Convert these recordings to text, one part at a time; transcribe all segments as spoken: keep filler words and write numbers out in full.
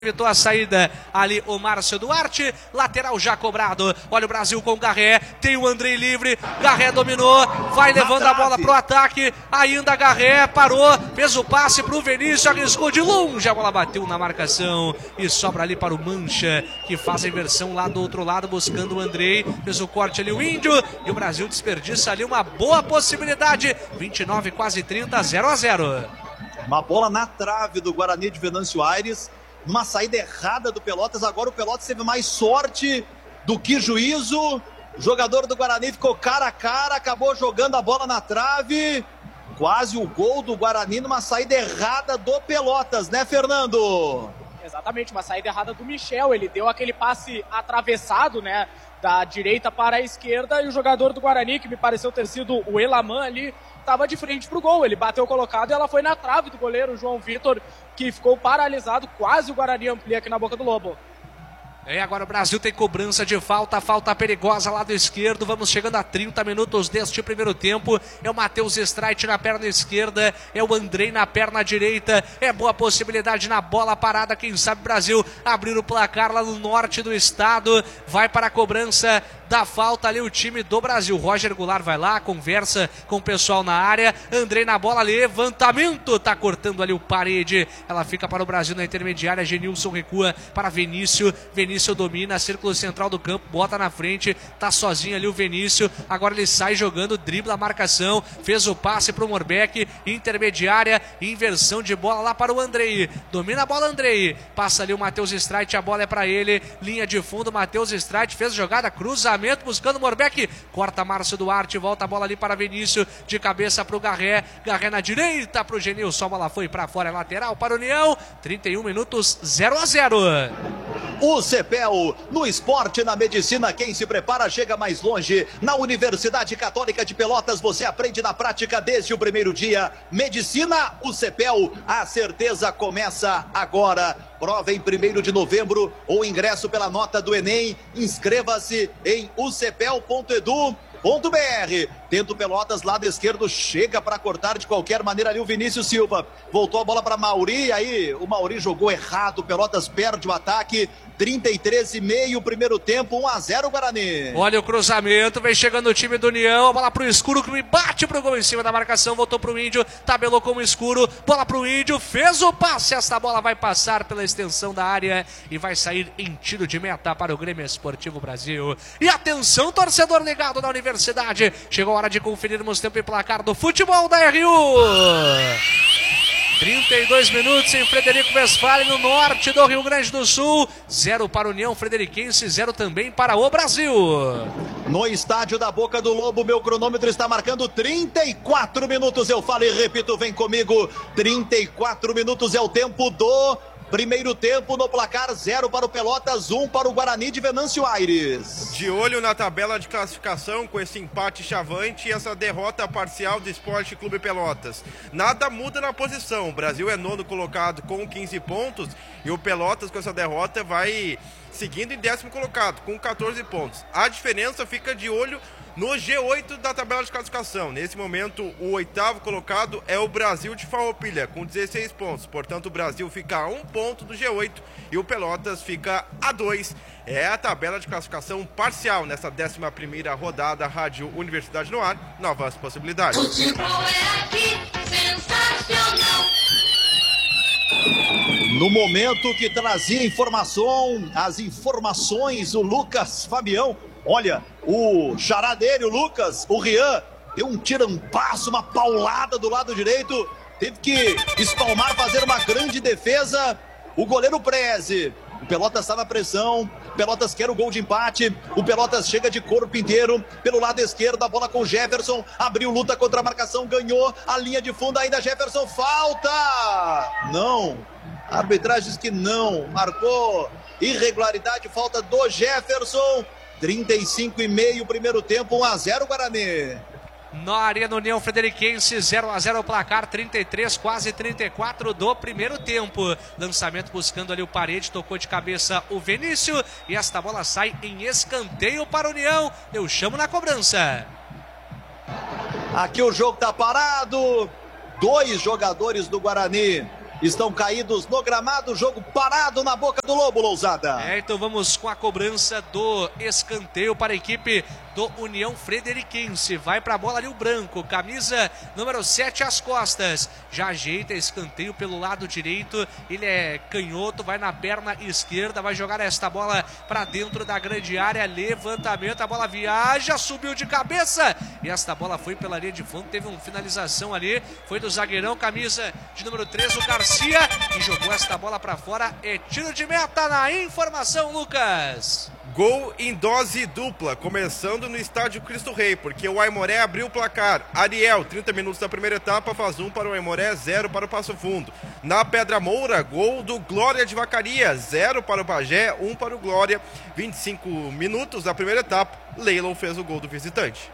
Evitou a saída ali o Márcio Duarte, lateral já cobrado. Olha o Brasil com o Garré, tem o Andrei livre, Garré dominou, vai levando a bola pro ataque, ainda Garré parou, fez o passe pro Vinícius, arriscou de longe, a bola bateu na marcação e sobra ali para o Mancha, que faz a inversão lá do outro lado, buscando o Andrei, fez o corte ali o Índio, e o Brasil desperdiça ali uma boa possibilidade, vinte e nove, quase trinta, zero a zero. Uma bola na trave do Guarani de Venâncio Aires, numa saída errada do Pelotas. Agora o Pelotas teve mais sorte do que juízo. O jogador do Guarani ficou cara a cara, acabou jogando a bola na trave. Quase o gol do Guarani numa saída errada do Pelotas, né, Fernando? Exatamente, uma saída errada do Michel. Ele deu aquele passe atravessado, né, da direita para a esquerda, e o jogador do Guarani, que me pareceu ter sido o Elaman ali, estava de frente pro gol. Ele bateu colocado e ela foi na trave do goleiro João Vitor, que ficou paralisado. Quase o Guarani amplia aqui na Boca do Lobo. É, agora o Brasil tem cobrança de falta, falta perigosa lado esquerdo, vamos chegando a trinta minutos deste primeiro tempo, é o Matheus Streit na perna esquerda, é o Andrei na perna direita, é boa possibilidade na bola parada, quem sabe o Brasil abrir o placar lá no norte do estado, vai para a cobrança da falta ali o time do Brasil. Roger Goulart vai lá, conversa com o pessoal na área, Andrei na bola, levantamento, tá cortando ali o Parede, ela fica para o Brasil na intermediária, Genilson recua para Vinícius, Vinícius domina, círculo central do campo, bota na frente, tá sozinho ali o Vinícius, agora ele sai jogando, dribla a marcação, fez o passe pro Morbeck, intermediária, inversão de bola lá para o Andrei, domina a bola Andrei, passa ali o Matheus Streit, a bola é para ele, linha de fundo, Matheus Streit fez jogada, cruzamento, buscando o Morbeck, corta Márcio Duarte, volta a bola ali para Vinícius, de cabeça pro Garré, Garré na direita pro Genilson, a bola foi para fora, é lateral para o União, trinta e um minutos, zero a zero. O Cepel, no esporte, na medicina, quem se prepara chega mais longe. Na Universidade Católica de Pelotas, você aprende na prática desde o primeiro dia. Medicina, o Cepel, a certeza começa agora. Prova em primeiro de novembro ou ingresso pela nota do Enem. Inscreva-se em u cepel ponto edu ponto br. Tenta o Pelotas, lado esquerdo, chega para cortar de qualquer maneira ali o Vinícius Silva. Voltou a bola para Mauri, aí o Mauri jogou errado, o Pelotas perde o ataque. trinta e três e meio, primeiro tempo, um a zero Guarani. Olha o cruzamento, vem chegando o time do União, a bola pro Escuro, que me bate pro gol em cima da marcação, voltou pro Índio, tabelou com o Escuro, bola pro Índio, fez o passe, essa bola vai passar pela extensão da área e vai sair em tiro de meta para o Grêmio Esportivo Brasil. E atenção, torcedor ligado na Universidade, chegou a hora de conferirmos tempo e placar do futebol da R U. trinta e dois minutos em Frederico Westphalen, no norte do Rio Grande do Sul. Zero para a União Frederiquense, zero também para o Brasil. No estádio da Boca do Lobo, meu cronômetro está marcando trinta e quatro minutos. Eu falo e repito, vem comigo. trinta e quatro minutos é o tempo do primeiro tempo. No placar, zero para o Pelotas, um para o Guarani de Venâncio Aires. De olho na tabela de classificação, com esse empate chavante e essa derrota parcial do Esporte Clube Pelotas. Nada muda na posição. O Brasil é nono colocado com quinze pontos e o Pelotas, com essa derrota, vai seguindo em décimo colocado com quatorze pontos. A diferença fica de olho no G oito da tabela de classificação. Nesse momento, o oitavo colocado é o Brasil de Farroupilha, com dezesseis pontos. Portanto, o Brasil fica a um ponto do G oito e o Pelotas fica a dois. É a tabela de classificação parcial nessa décima primeira rodada. Rádio Universidade no ar, novas possibilidades. Futebol é aqui, sensacional. No momento que trazia informação, as informações, o Lucas Fabião. Olha, o xará dele, o Lucas, o Rian, deu um tirampasso, uma paulada do lado direito. Teve que espalmar, fazer uma grande defesa. O goleiro Preze. O Pelotas está na pressão. O Pelotas quer o gol de empate. O Pelotas chega de corpo inteiro. Pelo lado esquerdo, a bola com o Jefferson. Abriu luta contra a marcação, ganhou a linha de fundo. Ainda Jefferson, falta! Não. A arbitragem diz que não. Marcou irregularidade, falta do Jefferson. trinta e cinco e meio, primeiro tempo, um a zero Guarani. Na Arena União Frederiquense, zero a zero o placar, trinta e três, quase trinta e quatro do primeiro tempo. Lançamento buscando ali o Parede, tocou de cabeça o Vinícius e esta bola sai em escanteio para a União. Eu chamo na cobrança. Aqui o jogo tá parado. Dois jogadores do Guarani estão caídos no gramado, jogo parado na boca do Lobo, Lousada. É, então vamos com a cobrança do escanteio para a equipe do União Frederiquense. Vai para a bola ali o branco, camisa número sete às costas. Já ajeita escanteio pelo lado direito. Ele é canhoto, vai na perna esquerda, vai jogar esta bola para dentro da grande área. Levantamento, a bola viaja, subiu de cabeça. E esta bola foi pela linha de fundo, teve uma finalização ali. Foi do zagueirão, camisa de número três, o Garcia. E jogou esta bola para fora. É tiro de meta na informação, Lucas. Gol em dose dupla, começando no estádio Cristo Rei, porque o Aimoré abriu o placar. Ariel, trinta minutos da primeira etapa, faz um para o Aimoré, zero para o Passo Fundo. Na Pedra Moura, gol do Glória de Vacaria, zero para o Bagé, um para o Glória. vinte e cinco minutos da primeira etapa, Leilon fez o gol do visitante.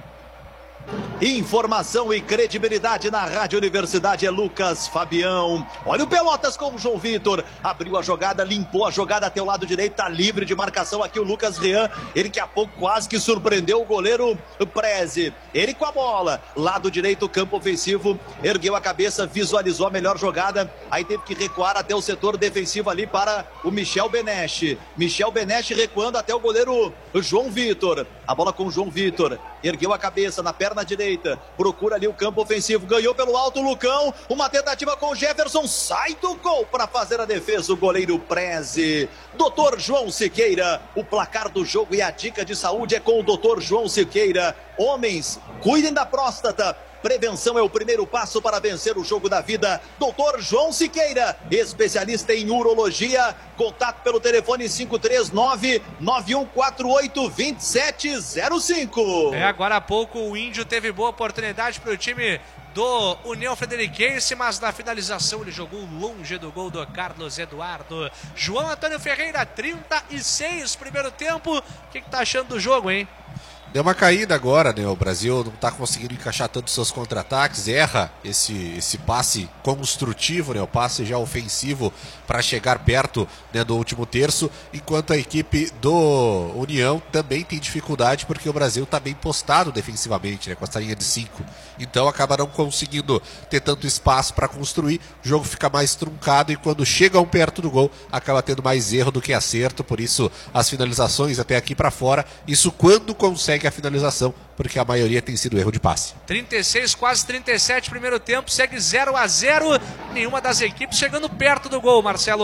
Informação e credibilidade na Rádio Universidade é Lucas Fabião. Olha o Pelotas com o João Vitor. Abriu a jogada, limpou a jogada até o lado direito. Tá livre de marcação aqui o Lucas Rian. Ele que há pouco quase que surpreendeu o goleiro Preze. Ele com a bola. Lado direito, campo ofensivo. Ergueu a cabeça, visualizou a melhor jogada. Aí teve que recuar até o setor defensivo ali para o Michel Benesch. Michel Benesch recuando até o goleiro João Vitor. A bola com o João Vitor. Ergueu a cabeça na perna direita, procura ali o campo ofensivo, ganhou pelo alto o Lucão, uma tentativa com o Jefferson, sai do gol para fazer a defesa o goleiro Preze. doutor João Siqueira, o placar do jogo e a dica de saúde é com o doutor João Siqueira. Homens, cuidem da próstata. Prevenção é o primeiro passo para vencer o jogo da vida. doutor João Siqueira, especialista em urologia. Contato pelo telefone cinco três nove, nove um quatro oito, dois sete zero cinco. É, agora há pouco o Índio teve boa oportunidade para o time do União Frederiquense, mas na finalização ele jogou longe do gol do Carlos Eduardo. João Antônio Ferreira, trinta e seis, primeiro tempo. O que que tá achando do jogo, hein? Deu uma caída agora, né? O Brasil não está conseguindo encaixar tanto seus contra-ataques, erra esse, esse passe construtivo, né? O passe já ofensivo para chegar perto, né, do último terço, enquanto a equipe do União também tem dificuldade porque o Brasil está bem postado defensivamente, né? Com essa linha de cinco. Então acaba não conseguindo ter tanto espaço para construir, o jogo fica mais truncado e quando chegam perto do gol acaba tendo mais erro do que acerto, por isso as finalizações até aqui para fora, isso quando consegue a finalização, porque a maioria tem sido erro de passe. trinta e seis, quase trinta e sete, primeiro tempo, segue zero a zero, nenhuma das equipes chegando perto do gol, Marcelo.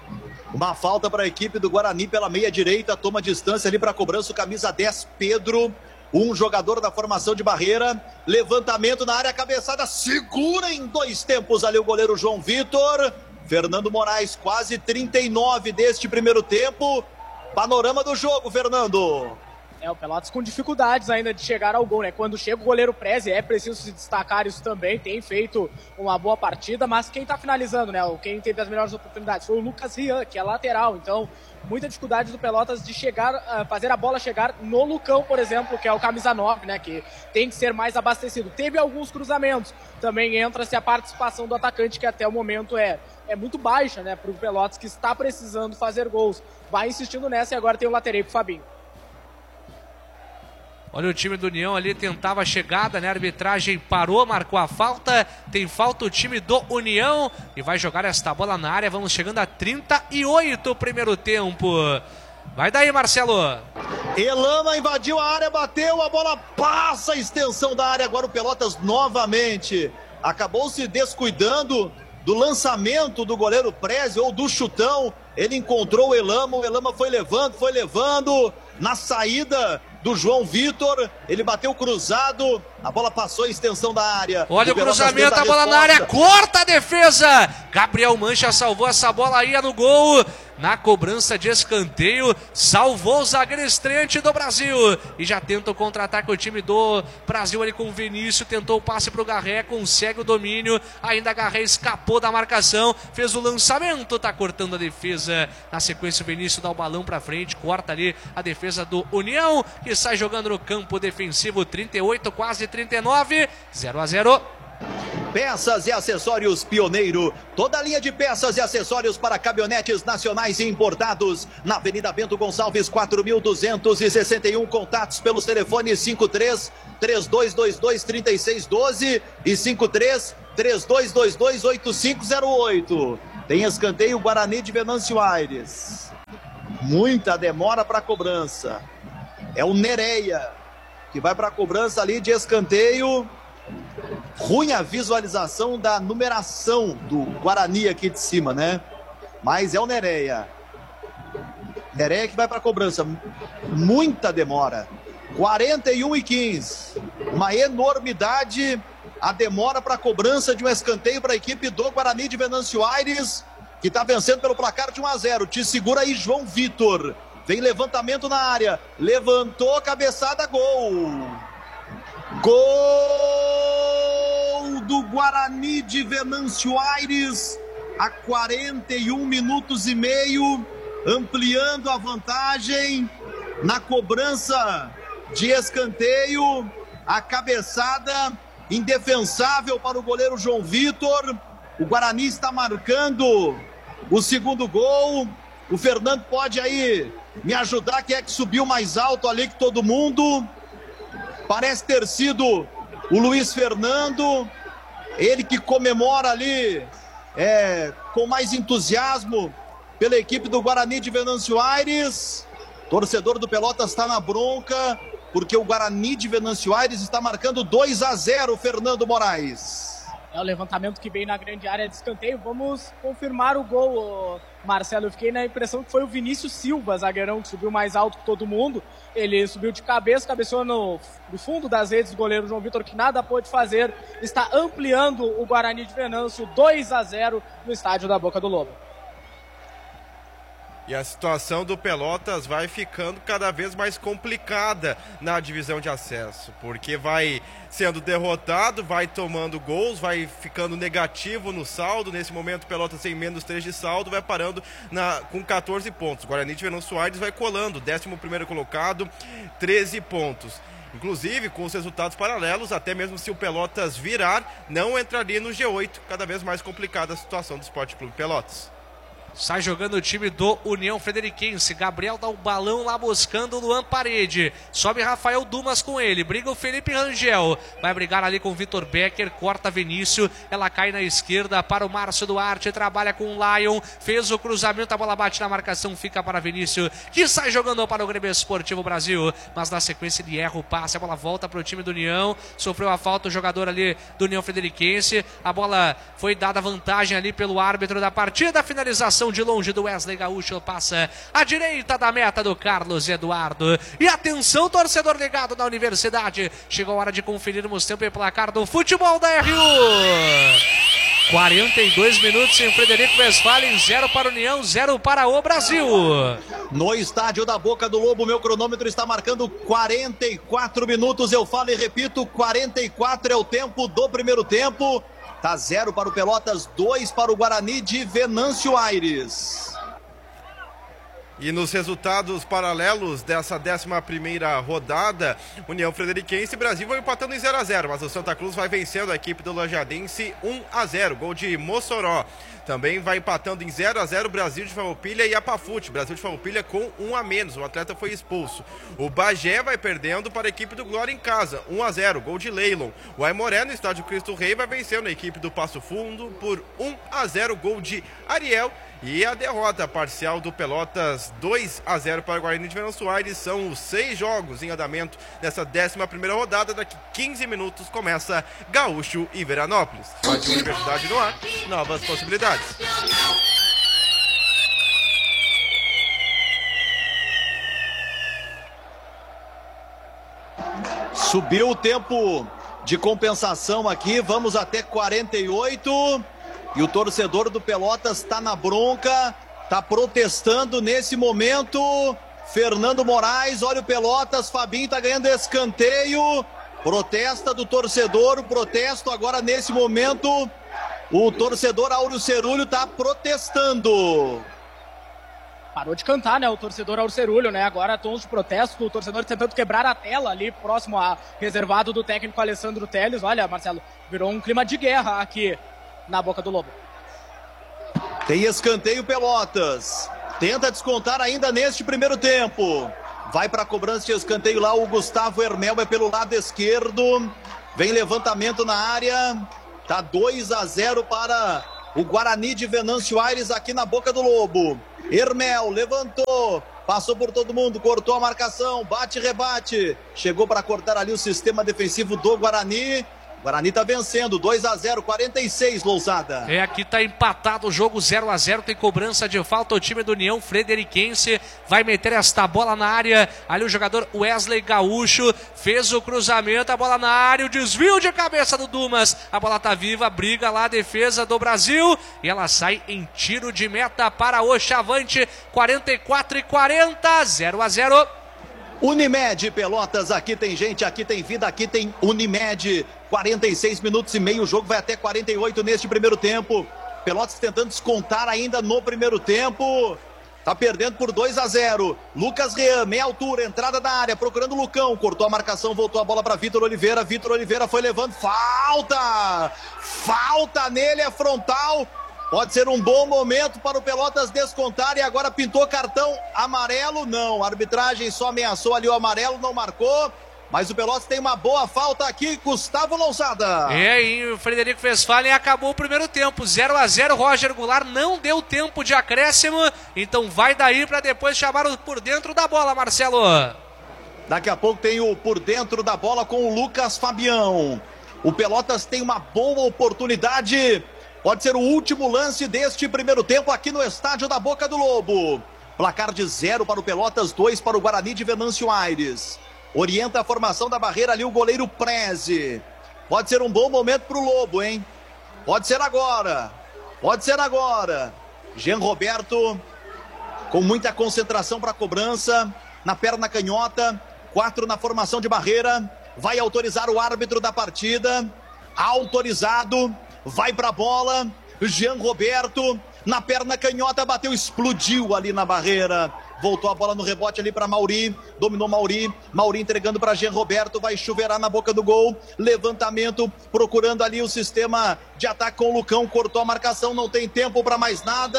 Uma falta para a equipe do Guarani pela meia direita, toma distância ali para a cobrança, o camisa dez, Pedro, um jogador da formação de barreira, levantamento na área, cabeçada, segura em dois tempos ali o goleiro João Vitor. Fernando Moraes, quase trinta e nove deste primeiro tempo, panorama do jogo, Fernando. É, o Pelotas com dificuldades ainda de chegar ao gol, né? Quando chega o goleiro Preze, é preciso se destacar isso também, tem feito uma boa partida, mas quem tá finalizando, né? Quem teve as melhores oportunidades foi o Lucas Rian, que é lateral, então muita dificuldade do Pelotas de chegar, uh, fazer a bola chegar no Lucão, por exemplo, que é o camisa nove, né? Que tem que ser mais abastecido. Teve alguns cruzamentos, também entra-se a participação do atacante, que até o momento é, é muito baixa, né? Pro Pelotas, que está precisando fazer gols. Vai insistindo nessa e agora tem o lateral pro Fabinho. Olha o time do União ali, tentava a chegada, né? A arbitragem parou, marcou a falta. Tem falta o time do União e vai jogar esta bola na área. Vamos chegando a trinta e oito o primeiro tempo. Vai daí, Marcelo. Elama invadiu a área, bateu, a bola passa a extensão da área. Agora o Pelotas novamente acabou se descuidando do lançamento do goleiro Preze ou do chutão. Ele encontrou o Elama, o Elama foi levando, foi levando na saída do João Vitor, ele bateu cruzado, a bola passou a extensão da área. Olha o, o cruzamento, a bola na área, corta a defesa. Gabriel Mancha salvou essa bola, ia no gol. Na cobrança de escanteio, salvou o zagueiro estreante do Brasil. E já tenta o contra-ataque o time do Brasil ali com o Vinícius. Tentou o passe para o Garré, consegue o domínio. Ainda Garré escapou da marcação, fez o lançamento, tá cortando a defesa. Na sequência o Vinícius dá o balão para frente, corta ali a defesa do União, que sai jogando no campo defensivo. Trinta e oito, quase trinta e nove, zero a zero. Peças e acessórios Pioneiro. Toda a linha de peças e acessórios para caminhonetes nacionais e importados. Na Avenida Bento Gonçalves, quatro mil duzentos e sessenta e um. Contatos pelos telefones cinco três, três dois dois dois, três seis um dois e cinco três, três dois dois dois, oito cinco zero oito. Tem escanteio, Guarani de Venâncio Aires. Muita demora para a cobrança. É o Nereia que vai para a cobrança ali de escanteio. Ruim a visualização da numeração do Guarani aqui de cima, né? Mas é o Nereia. Nereia que vai para a cobrança. Muita demora. quarenta e um e quinze. Uma enormidade a demora para a cobrança de um escanteio para a equipe do Guarani de Venâncio Aires, que está vencendo pelo placar de um a zero. Te segura aí, João Vitor. Vem levantamento na área. Levantou, cabeçada, gol. Gol do Guarani de Venâncio Aires. A quarenta e um minutos e meio. Ampliando a vantagem na cobrança de escanteio. A cabeçada indefensável para o goleiro João Vitor. O Guarani está marcando o segundo gol. O Fernando pode aí me ajudar, quem é que subiu mais alto ali que todo mundo? Parece ter sido o Luiz Fernando. Ele que comemora ali é, com mais entusiasmo pela equipe do Guarani de Venâncio Aires. Torcedor do Pelotas está na bronca, porque o Guarani de Venâncio Aires está marcando dois a zero, Fernando Moraes. É o levantamento que vem na grande área de escanteio. Vamos confirmar o gol, Marcelo. Eu fiquei na impressão que foi o Vinícius Silva, zagueirão, que subiu mais alto que todo mundo. Ele subiu de cabeça, cabeceou no, no fundo das redes do goleiro João Vitor, que nada pôde fazer. Está ampliando o Guarani de Venâncio, dois a zero no estádio da Boca do Lobo. E a situação do Pelotas vai ficando cada vez mais complicada na divisão de acesso, porque vai sendo derrotado, vai tomando gols, vai ficando negativo no saldo. Nesse momento o Pelotas tem menos três de saldo, vai parando na, com quatorze pontos. O Guarani de Venâncio Aires vai colando, décimo primeiro colocado, treze pontos. Inclusive, com os resultados paralelos, até mesmo se o Pelotas virar, não entraria no G oito. Cada vez mais complicada a situação do Esporte Clube Pelotas. Sai jogando o time do União Frederiquense. Gabriel dá o balão lá buscando o Luan Parede. Sobe Rafael Dumas com ele. Briga o Felipe Rangel. Vai brigar ali com o Vitor Becker. Corta Vinícius. Ela cai na esquerda para o Márcio Duarte. Trabalha com o Lion. Fez o cruzamento. A bola bate na marcação. Fica para Vinícius, que sai jogando para o Grêmio Esportivo Brasil. Mas na sequência ele erra o passe. A bola volta para o time do União. Sofreu a falta o jogador ali do União Frederiquense. A bola foi dada vantagem ali pelo árbitro da partida. Finalização de longe do Wesley Gaúcho, passa à direita da meta do Carlos Eduardo. E atenção, torcedor ligado na Universidade, chegou a hora de conferirmos tempo e placar do futebol da R U. quarenta e dois minutos em Frederico Westphalen, zero para a União, zero para o Brasil. No estádio da Boca do Lobo, meu cronômetro está marcando quarenta e quatro minutos, eu falo e repito, quarenta e quatro é o tempo do primeiro tempo. Tá zero para o Pelotas, dois para o Guarani de Venâncio Aires. E nos resultados paralelos dessa décima primeira rodada, União Frederiquense e Brasil vão empatando em zero a zero, mas o Santa Cruz vai vencendo a equipe do Lajadense um a zero, gol de Mossoró. Também vai empatando em zero a zero Brasil de Farroupilha e Apafute. Brasil de Farroupilha com um a menos, o atleta foi expulso. O Bagé vai perdendo para a equipe do Glória em casa, um a zero, gol de Leilon. O Aimoré no estádio Cristo Rei vai vencendo a equipe do Passo Fundo por um a zero, gol de Ariel. E a derrota parcial do Pelotas, dois a zero para o Guarani de Venâncio Aires. São os seis jogos em andamento nessa décima primeira rodada. Daqui quinze minutos começa Gaúcho e Veranópolis. Rádio Universidade no ar, novas possibilidades. Subiu o tempo de compensação aqui, vamos até quarenta e oito. E o torcedor do Pelotas está na bronca, está protestando nesse momento. Fernando Moraes, olha o Pelotas, Fabinho está ganhando escanteio. Protesta do torcedor, o protesto agora nesse momento. O torcedor Áureo Cerulho está protestando. Parou de cantar, né, o torcedor Áureo Cerulho, né, agora tons de protesto, o torcedor tentando quebrar a tela ali, próximo a reservado do técnico Alessandro Teles. Olha, Marcelo, virou um clima de guerra aqui na Boca do Lobo. Tem escanteio Pelotas. Tenta descontar ainda neste primeiro tempo. Vai para a cobrança de escanteio lá o Gustavo Hermel, é pelo lado esquerdo. Vem levantamento na área. Tá dois a zero para o Guarani de Venâncio Aires aqui na Boca do Lobo. Hermel levantou, passou por todo mundo, cortou a marcação, bate e rebate. Chegou para cortar ali o sistema defensivo do Guarani. O Guarani tá vencendo, dois a zero, quarenta e seis, Lousada. É, aqui tá empatado o jogo, zero a zero, tem cobrança de falta, o time do União Frederiquense vai meter esta bola na área, ali o jogador Wesley Gaúcho fez o cruzamento, a bola na área, o desvio de cabeça do Dumas, a bola tá viva, briga lá a defesa do Brasil, e ela sai em tiro de meta para o Chavante, quarenta e quatro e quarenta, zero a zero. Unimed Pelotas, aqui tem gente, aqui tem vida, aqui tem Unimed. quarenta e seis minutos e meio, o jogo vai até quarenta e oito neste primeiro tempo. Pelotas tentando descontar ainda no primeiro tempo. Tá perdendo por dois a zero. Lucas Rean, meia altura, entrada da área, procurando o Lucão. Cortou a marcação, voltou a bola para Vitor Oliveira. Vitor Oliveira foi levando. Falta! Falta nele, é frontal. Pode ser um bom momento para o Pelotas descontar e agora pintou cartão amarelo. Não, a arbitragem só ameaçou ali o amarelo, não marcou. Mas o Pelotas tem uma boa falta aqui, Gustavo Lousada. É, e o Frederico Westphalen acabou o primeiro tempo, zero a zero, Roger Goulart não deu tempo de acréscimo, então vai daí para depois chamar o por dentro da bola, Marcelo. Daqui a pouco tem o por dentro da bola com o Lucas Fabião. O Pelotas tem uma boa oportunidade, pode ser o último lance deste primeiro tempo aqui no estádio da Boca do Lobo. Placar de zero para o Pelotas, dois para o Guarani de Venâncio Aires. Orienta a formação da barreira ali o goleiro Preze. Pode ser um bom momento para o Lobo, hein? Pode ser agora. Pode ser agora. Jean Roberto com muita concentração para a cobrança. Na perna canhota. Quatro na formação de barreira. Vai autorizar o árbitro da partida. Autorizado. Vai para a bola. Jean Roberto na perna canhota, bateu, explodiu ali na barreira. Voltou a bola no rebote ali para Mauri, dominou Mauri, Mauri entregando para Jean Roberto, vai chuveirar na boca do gol, levantamento, procurando ali o sistema de ataque com o Lucão, cortou a marcação, não tem tempo para mais nada.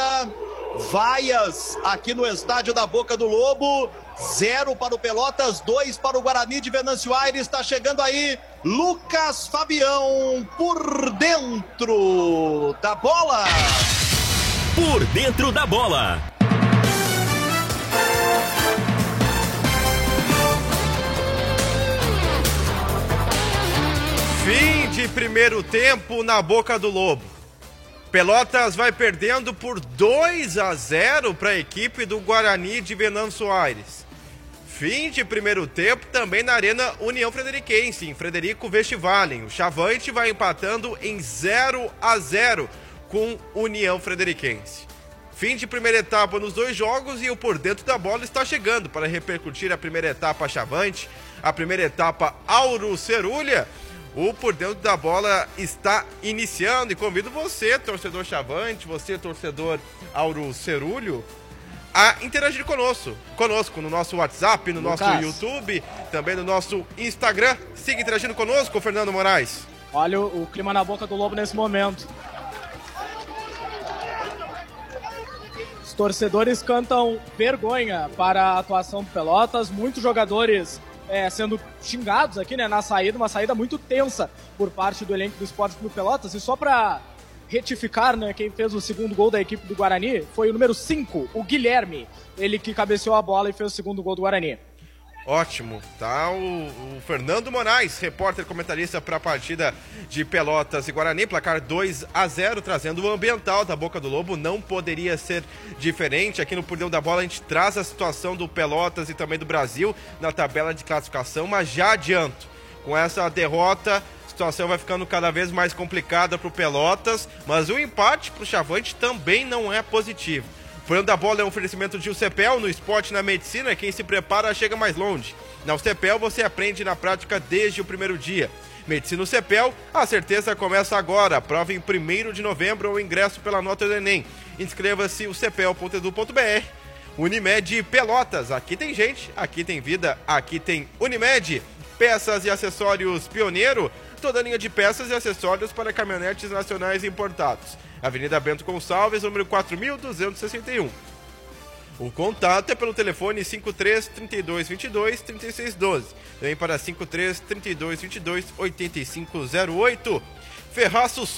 Vaias aqui no estádio da Boca do Lobo, zero para o Pelotas, dois para o Guarani de Venâncio Aires. Está chegando aí Lucas Fabião por dentro da bola. Por dentro da bola. Fim de primeiro tempo na Boca do Lobo. Pelotas vai perdendo por dois a zero para a equipe do Guarani de Venâncio Aires. Fim de primeiro tempo também na Arena União Frederiquense, em Frederico Westphalen. O Chavante vai empatando em zero a zero com União Frederiquense. Fim de primeira etapa nos dois jogos e o Por Dentro da Bola está chegando para repercutir a primeira etapa Chavante, a primeira etapa Auro Cerulha. O Por Dentro da Bola está iniciando e convido você, torcedor Chavante, você, torcedor Auro Cerulho, a interagir conosco, conosco no nosso WhatsApp, no Lucas. Nosso YouTube, também no nosso Instagram. Siga interagindo conosco, Fernando Moraes. Olha o, o clima na Boca do Lobo nesse momento. Os torcedores cantam vergonha para a atuação do Pelotas, muitos jogadores é, sendo xingados aqui, né, na saída, uma saída muito tensa por parte do elenco do Sport Clube Pelotas. E só para retificar, né, quem fez o segundo gol da equipe do Guarani foi o número cinco, o Guilherme, ele que cabeceou a bola e fez o segundo gol do Guarani. Ótimo, tá o, o Fernando Moraes, repórter comentarista para a partida de Pelotas e Guarani, placar dois a zero, trazendo o ambiental da Boca do Lobo. Não poderia ser diferente. Aqui no Por Dentro da Bola a gente traz a situação do Pelotas e também do Brasil na tabela de classificação, mas já adianto, com essa derrota a situação vai ficando cada vez mais complicada para o Pelotas, mas o empate para o Chavante também não é positivo. O Por Dentro da Bola é um oferecimento de UCPEL, no esporte e na medicina, quem se prepara chega mais longe. Na UCPEL você aprende na prática desde o primeiro dia. Medicina UCPEL, a certeza começa agora. Prova em primeiro de novembro ou ingresso pela nota do Enem. Inscreva-se u c p e l ponto e d u ponto b r. Unimed Pelotas, aqui tem gente, aqui tem vida, aqui tem Unimed. Peças e acessórios Pioneiro, toda a linha de peças e acessórios para caminhonetes nacionais importados. Avenida Bento Gonçalves, número quatro mil duzentos e sessenta e um. O contato é pelo telefone cinco três, trinta e dois, vinte e dois, trinta e seis doze. Também para cinco três, trinta e dois, vinte e dois, oitenta e cinco zero oito. Ferraço Sul,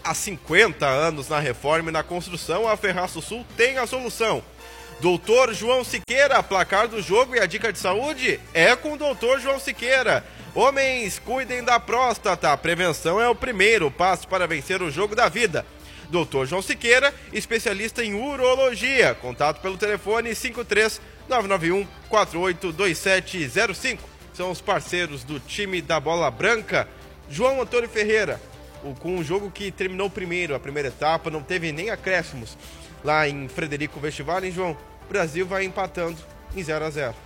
Há cinquenta anos na reforma e na construção, a Ferraço Sul tem a solução. doutor João Siqueira, placar do jogo e a dica de saúde é com o doutor João Siqueira. Homens, cuidem da próstata, a prevenção é o primeiro passo para vencer o jogo da vida. doutor João Siqueira, especialista em urologia, contato pelo telefone cinco três nove nove um quatro oito dois sete zero cinco. São os parceiros do time da Bola Branca. João Antônio Ferreira, o, com um jogo que terminou primeiro, a primeira etapa, não teve nem acréscimos lá em Frederico Westphalen, João. O Brasil vai empatando em zero a zero.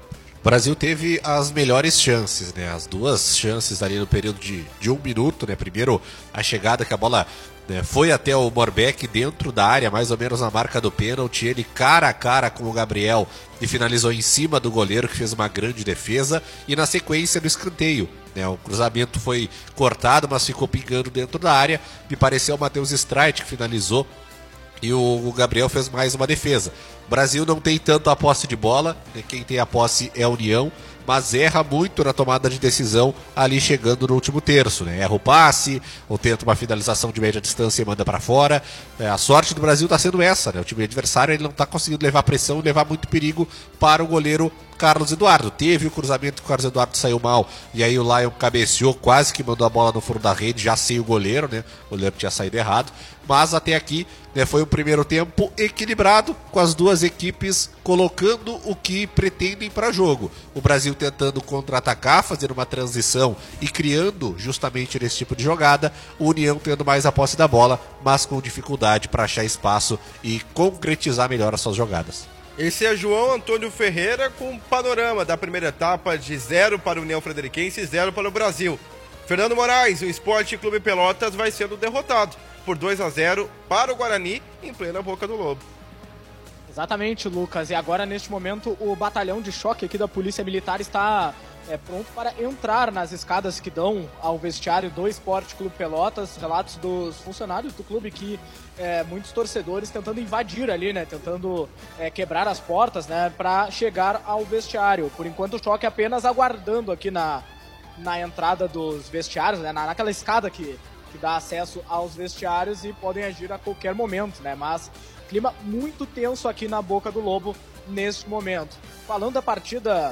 O Brasil teve as melhores chances, né? As duas chances ali no período de, de um minuto, né? Primeiro a chegada que a bola, né, foi até o Morbeck dentro da área, mais ou menos na marca do pênalti, ele cara a cara com o Gabriel e finalizou em cima do goleiro, que fez uma grande defesa, e na sequência do escanteio, né? O cruzamento foi cortado, mas ficou pingando dentro da área, me pareceu o Matheus Streit que finalizou, e o Gabriel fez mais uma defesa. O Brasil não tem tanto a posse de bola, né? Quem tem a posse é a União, mas erra muito na tomada de decisão ali chegando no último terço, né? Erra o passe, ou tenta uma finalização de média distância e manda para fora. É, a sorte do Brasil está sendo essa, né? O time adversário ele não está conseguindo levar pressão e levar muito perigo para o goleiro Carlos Eduardo. Teve o cruzamento que o Carlos Eduardo saiu mal, e aí o Lion cabeceou, quase que mandou a bola no fundo da rede, já sem o goleiro, né? O goleiro tinha saído errado. Mas até aqui, né, foi um primeiro tempo equilibrado, com as duas equipes colocando o que pretendem para jogo. O Brasil tentando contra-atacar, fazer uma transição e criando justamente nesse tipo de jogada. O União tendo mais a posse da bola, mas com dificuldade para achar espaço e concretizar melhor as suas jogadas. Esse é João Antônio Ferreira com um panorama da primeira etapa de zero para a União Frederiquense e zero para o Brasil. Fernando Moraes, o Sport Clube Pelotas vai sendo derrotado por dois a zero para o Guarani em plena Boca do Lobo. Exatamente, Lucas. E agora, neste momento, o batalhão de choque aqui da Polícia Militar está é, pronto para entrar nas escadas que dão ao vestiário do Sport Clube Pelotas. Relatos dos funcionários do clube que é, muitos torcedores tentando invadir ali, né? Tentando é, quebrar as portas, né? Para chegar ao vestiário. Por enquanto, o choque apenas aguardando aqui na, na entrada dos vestiários, né? Na, naquela escada que... que dá acesso aos vestiários e podem agir a qualquer momento, né? Mas clima muito tenso aqui na Boca do Lobo neste momento. Falando da partida,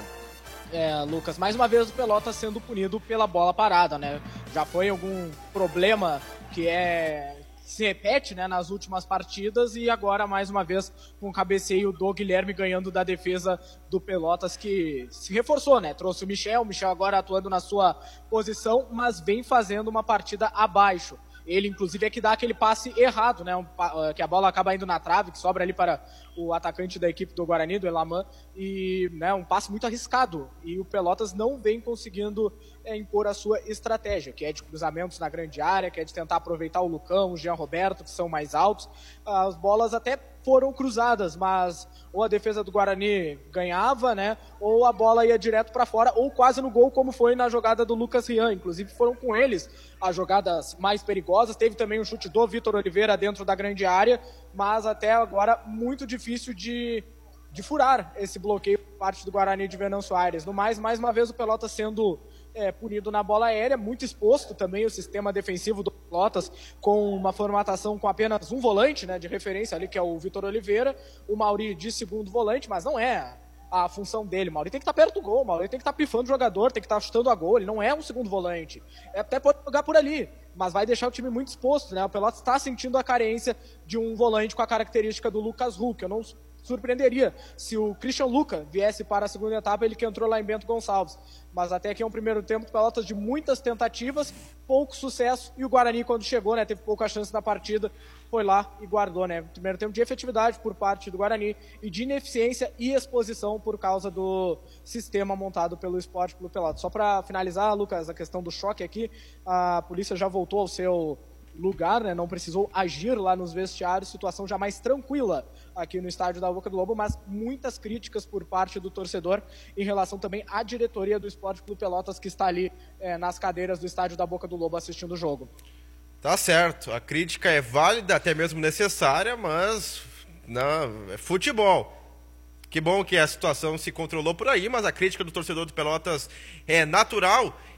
é, Lucas, mais uma vez o Pelotas sendo punido pela bola parada, né? Já foi algum problema que é... se repete, né, nas últimas partidas, e agora mais uma vez com o cabeceio do Guilherme ganhando da defesa do Pelotas, que se reforçou, né, trouxe o Michel, o Michel agora atuando na sua posição, mas vem fazendo uma partida abaixo. Ele, inclusive, é que dá aquele passe errado, né? Um, que a bola acaba indo na trave, que sobra ali para o atacante da equipe do Guarani, do Elaman, e né, um passe muito arriscado. E o Pelotas não vem conseguindo é, impor a sua estratégia, que é de cruzamentos na grande área, que é de tentar aproveitar o Lucão, o Jean Roberto, que são mais altos. As bolas até foram cruzadas, mas ou a defesa do Guarani ganhava, né? Ou a bola ia direto para fora, ou quase no gol, como foi na jogada do Lucas Rian. Inclusive foram com eles as jogadas mais perigosas. Teve também um chute do Vitor Oliveira dentro da grande área, mas até agora muito difícil de, de furar esse bloqueio por parte do Guarani de Venâncio Aires. No mais, mais uma vez o Pelotas sendo é, punido na bola aérea, muito exposto também o sistema defensivo do Pelotas, com uma formatação com apenas um volante, né, de referência ali, que é o Vitor Oliveira, o Mauri de segundo volante, mas não é a função dele. O Mauri tem que estar perto do gol, o Mauri tem que estar pifando o jogador, tem que estar chutando a gol, ele não é um segundo volante. Até pode jogar por ali, mas vai deixar o time muito exposto, né? O Pelotas está sentindo a carência de um volante com a característica do Lucas Huck. Eu não surpreenderia se o Christian Luca viesse para a segunda etapa, ele que entrou lá em Bento Gonçalves. Mas até aqui é um primeiro tempo do Pelotas de muitas tentativas, pouco sucesso, e o Guarani, quando chegou, né, teve pouca chance na partida, foi lá e guardou, né? Primeiro tempo de efetividade por parte do Guarani e de ineficiência e exposição por causa do sistema montado pelo Sport Clube Pelotas. Só para finalizar, Lucas, a questão do choque aqui, a polícia já voltou ao seu lugar, né? Não precisou agir lá nos vestiários, situação já mais tranquila aqui no estádio da Boca do Lobo, mas muitas críticas por parte do torcedor em relação também à diretoria do Sport Clube Pelotas, que está ali é, nas cadeiras do estádio da Boca do Lobo assistindo o jogo. Tá certo, a crítica é válida, até mesmo necessária, mas não, é futebol. Que bom que a situação se controlou por aí, mas a crítica do torcedor do Pelotas é natural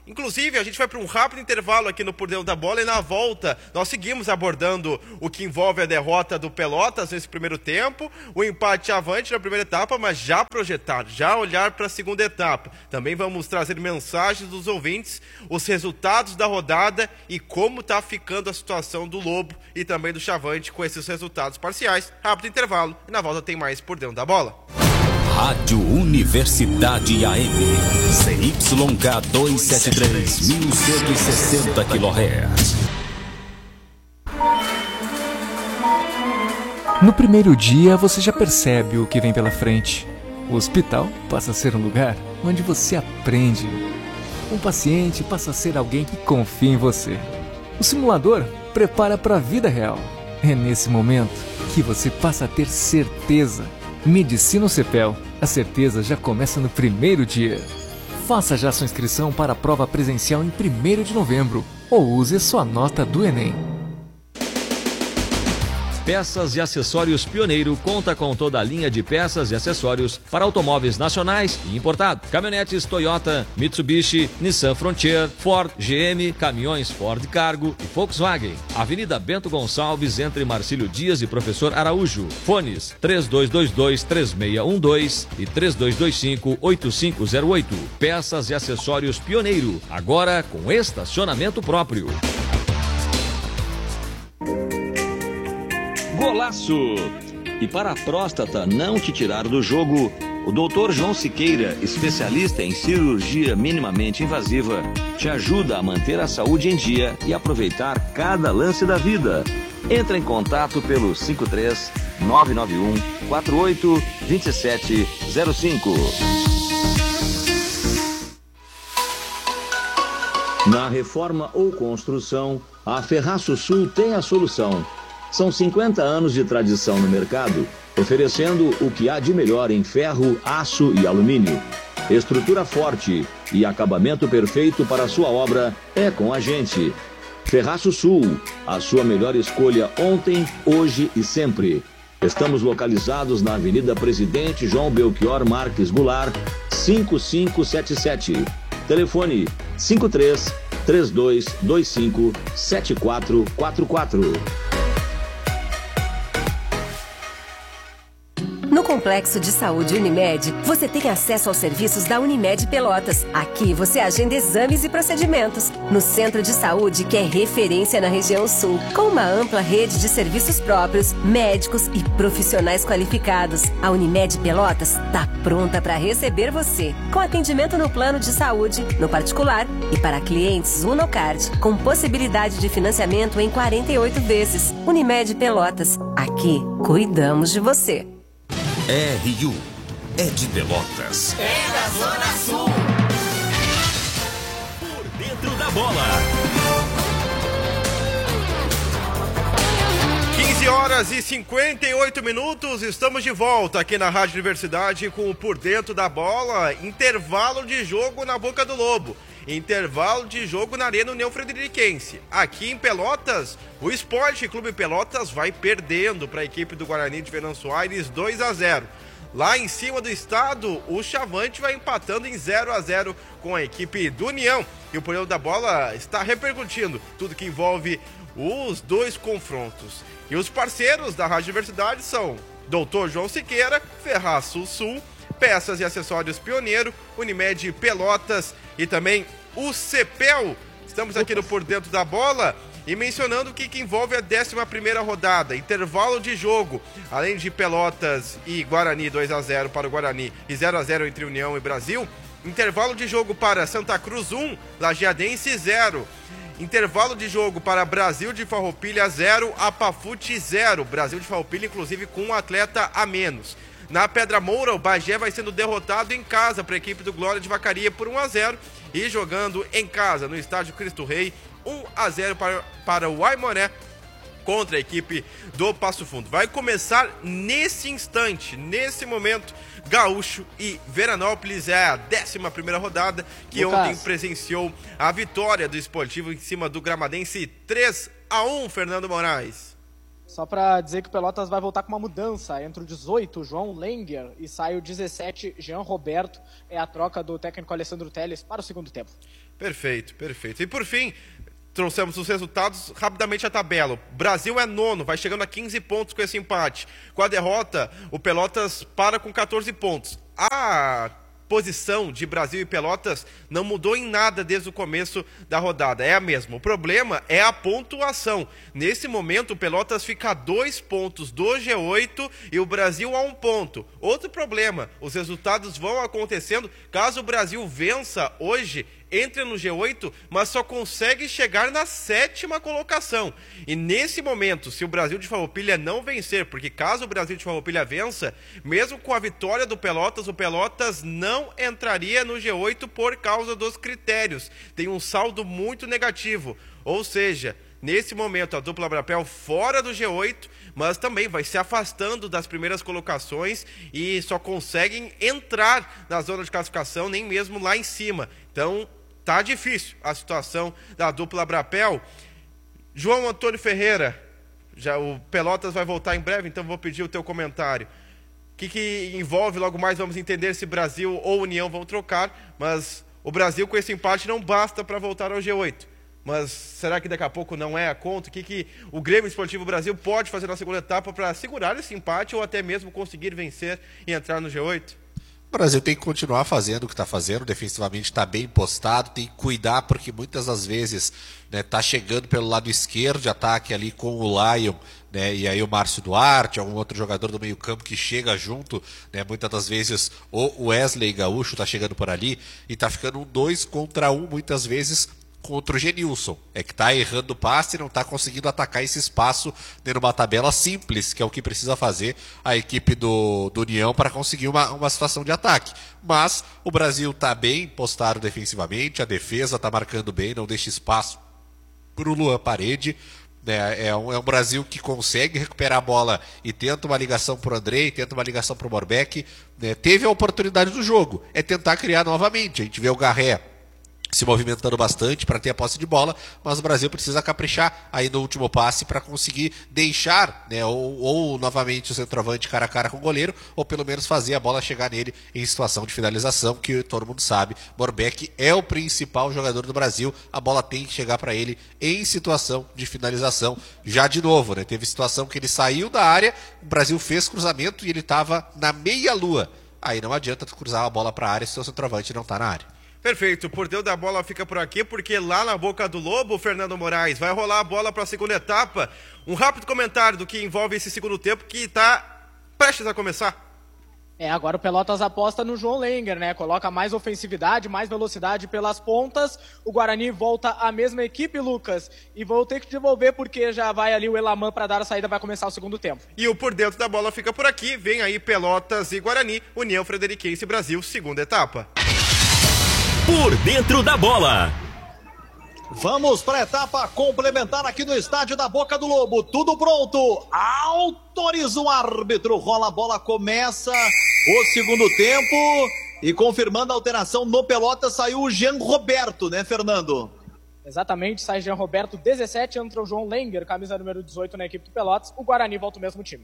Inclusive, a gente vai para um rápido intervalo aqui no Por Dentro da Bola e na volta nós seguimos abordando o que envolve a derrota do Pelotas nesse primeiro tempo, o empate avante na primeira etapa, mas já projetar, já olhar para a segunda etapa. Também vamos trazer mensagens dos ouvintes, os resultados da rodada e como está ficando a situação do Lobo e também do Chavante com esses resultados parciais. Rápido intervalo e na volta tem mais Por Dentro da Bola. Rádio Universidade A M, C Y K duzentos e setenta e três, mil cento e sessenta quilohertz. No primeiro dia, você já percebe o que vem pela frente. O hospital passa a ser um lugar onde você aprende. Um paciente passa a ser alguém que confia em você. O simulador prepara para a vida real. É nesse momento que você passa a ter certeza. Medicina Cepel. A certeza já começa no primeiro dia. Faça já sua inscrição para a prova presencial em primeiro de novembro ou use sua nota do Enem. Peças e Acessórios Pioneiro conta com toda a linha de peças e acessórios para automóveis nacionais e importados. Caminhonetes Toyota, Mitsubishi, Nissan Frontier, Ford, G M, caminhões Ford Cargo e Volkswagen. Avenida Bento Gonçalves, entre Marcílio Dias e Professor Araújo. Fones três dois dois dois, três seis um dois e três dois dois cinco, oito cinco zero oito. Peças e Acessórios Pioneiro, agora com estacionamento próprio. Golaço! E para a próstata não te tirar do jogo, o doutor João Siqueira, especialista em cirurgia minimamente invasiva, te ajuda a manter a saúde em dia e aproveitar cada lance da vida. Entra em contato pelo cinco três nove nove um, quatro oito dois sete zero cinco. Na reforma ou construção, a Ferraço Sul tem a solução. São cinquenta anos de tradição no mercado, oferecendo o que há de melhor em ferro, aço e alumínio. Estrutura forte e acabamento perfeito para a sua obra é com a gente. Ferraço Sul, a sua melhor escolha ontem, hoje e sempre. Estamos localizados na Avenida Presidente João Belchior Marques Goulart, cinco cinco sete sete. Telefone cinco três três dois dois cinco sete quatro quatro quatro. No Complexo de Saúde Unimed, você tem acesso aos serviços da Unimed Pelotas. Aqui você agenda exames e procedimentos. No Centro de Saúde, que é referência na região sul, com uma ampla rede de serviços próprios, médicos e profissionais qualificados. A Unimed Pelotas está pronta para receber você, com atendimento no plano de saúde, no particular e para clientes Unocard, com possibilidade de financiamento em quarenta e oito vezes. Unimed Pelotas, aqui cuidamos de você. R U é de Pelotas. É da Zona Sul. Por Dentro da Bola. quinze horas e cinquenta e oito minutos, estamos de volta aqui na Rádio Universidade com o Por Dentro da Bola. Intervalo de jogo na Boca do Lobo. Intervalo de jogo na Arena União Frederiquense. Aqui em Pelotas, o Esporte Clube Pelotas vai perdendo para a equipe do Guarani de Venâncio Aires dois a zero. Lá em cima do estado, o Chavante vai empatando em zero a zero com a equipe do União. E o Por Dentro da Bola está repercutindo tudo que envolve os dois confrontos. E os parceiros da Rádio Universidade são doutor João Siqueira, Ferraço Sul, Peças e Acessórios Pioneiro, Unimed Pelotas e também o Cepel. Estamos aqui no Por Dentro da Bola e mencionando o que, que envolve a décima primeira rodada, intervalo de jogo, além de Pelotas e Guarani dois a zero para o Guarani e zero a zero entre União e Brasil, intervalo de jogo para Santa Cruz um, Lajeadense zero, intervalo de jogo para Brasil de Farroupilha zero, Apafute zero, Brasil de Farroupilha inclusive com um atleta a menos. Na Pedra Moura, o Bagé vai sendo derrotado em casa para a equipe do Glória de Vacaria por um a zero e jogando em casa no estádio Cristo Rei, um a zero para, para o Aimoré contra a equipe do Passo Fundo. Vai começar nesse instante, nesse momento, Gaúcho e Veranópolis. É a décima primeira rodada que Lucas. ontem presenciou a vitória do Esportivo em cima do Gramadense três a um, Fernando Moraes. Só para dizer que o Pelotas vai voltar com uma mudança. Entre o dezoito, João Lenger, e sai o dezessete, Jean Roberto. É a troca do técnico Alessandro Telles para o segundo tempo. Perfeito, perfeito. E por fim, trouxemos os resultados, rapidamente a tabela. O Brasil é nono, vai chegando a quinze pontos com esse empate. Com a derrota, o Pelotas para com catorze pontos. A posição de Brasil e Pelotas não mudou em nada desde o começo da rodada, é a mesma. O problema é a pontuação. Nesse momento, o Pelotas fica a dois pontos do G oito e o Brasil a um ponto. Outro problema, os resultados vão acontecendo. Caso o Brasil vença hoje, entra no G oito, mas só consegue chegar na sétima colocação. E nesse momento, se o Brasil de Farroupilha não vencer, porque caso o Brasil de Farroupilha vença, mesmo com a vitória do Pelotas, o Pelotas não entraria no G oito por causa dos critérios. Tem um saldo muito negativo. Ou seja, nesse momento a dupla Brapel fora do G oito, mas também vai se afastando das primeiras colocações e só conseguem entrar na zona de classificação, nem mesmo lá em cima. Então, tá difícil a situação da dupla Brapel. João Antônio Ferreira, já o Pelotas vai voltar em breve, então vou pedir o teu comentário. O que, que envolve, logo mais vamos entender se Brasil ou União vão trocar, mas o Brasil com esse empate não basta para voltar ao G oito. Mas será que daqui a pouco não é a conta? O que, que o Grêmio Esportivo Brasil pode fazer na segunda etapa para segurar esse empate ou até mesmo conseguir vencer e entrar no G oito? O Brasil tem que continuar fazendo o que está fazendo, defensivamente está bem postado, tem que cuidar porque muitas das vezes está, né, chegando pelo lado esquerdo de ataque ali com o Lion, né, e aí o Márcio Duarte, algum outro jogador do meio campo que chega junto, né, muitas das vezes o Wesley Gaúcho está chegando por ali e está ficando um dois contra um muitas vezes contra o Genilson, é que está errando o passe e não está conseguindo atacar esse espaço dentro de uma tabela simples, que é o que precisa fazer a equipe do, do União para conseguir uma, uma situação de ataque. Mas o Brasil está bem postado defensivamente, a defesa está marcando bem, não deixa espaço para o Luan Parede. É, é, um, é um Brasil que consegue recuperar a bola e tenta uma ligação para o Andrei, tenta uma ligação para o Morbeck. Né? Teve a oportunidade do jogo, é tentar criar novamente. A gente vê o Garré se movimentando bastante para ter a posse de bola, mas o Brasil precisa caprichar aí no último passe para conseguir deixar, né, ou, ou novamente o centroavante cara a cara com o goleiro, ou pelo menos fazer a bola chegar nele em situação de finalização, que todo mundo sabe, Morbeck é o principal jogador do Brasil, a bola tem que chegar para ele em situação de finalização. Já de novo, né, teve situação que ele saiu da área, o Brasil fez cruzamento e ele estava na meia-lua. Aí não adianta tu cruzar a bola para a área se o seu centroavante não está na área. Perfeito, por Deus da bola fica por aqui, porque lá na Boca do Lobo, Fernando Moraes, vai rolar a bola para a segunda etapa. Um rápido comentário do que envolve esse segundo tempo que está prestes a começar. É, agora o Pelotas aposta no João Lenger, né? Coloca mais ofensividade, mais velocidade pelas pontas. O Guarani volta à mesma equipe, Lucas. E vou ter que devolver porque já vai ali o Elaman para dar a saída, vai começar o segundo tempo. E o Por Dentro da Bola fica por aqui. Vem aí Pelotas e Guarani, União Frederiquense Brasil, segunda etapa. Por Dentro da Bola. Vamos para a etapa complementar aqui no estádio da Boca do Lobo. Tudo pronto. Autoriza o árbitro. Rola a bola, começa o segundo tempo. E confirmando a alteração no Pelotas, saiu o Jean Roberto, né, Fernando? Exatamente, sai Jean Roberto, dezessete, entra o João Lenger, camisa número dezoito na equipe do Pelotas. O Guarani volta o mesmo time.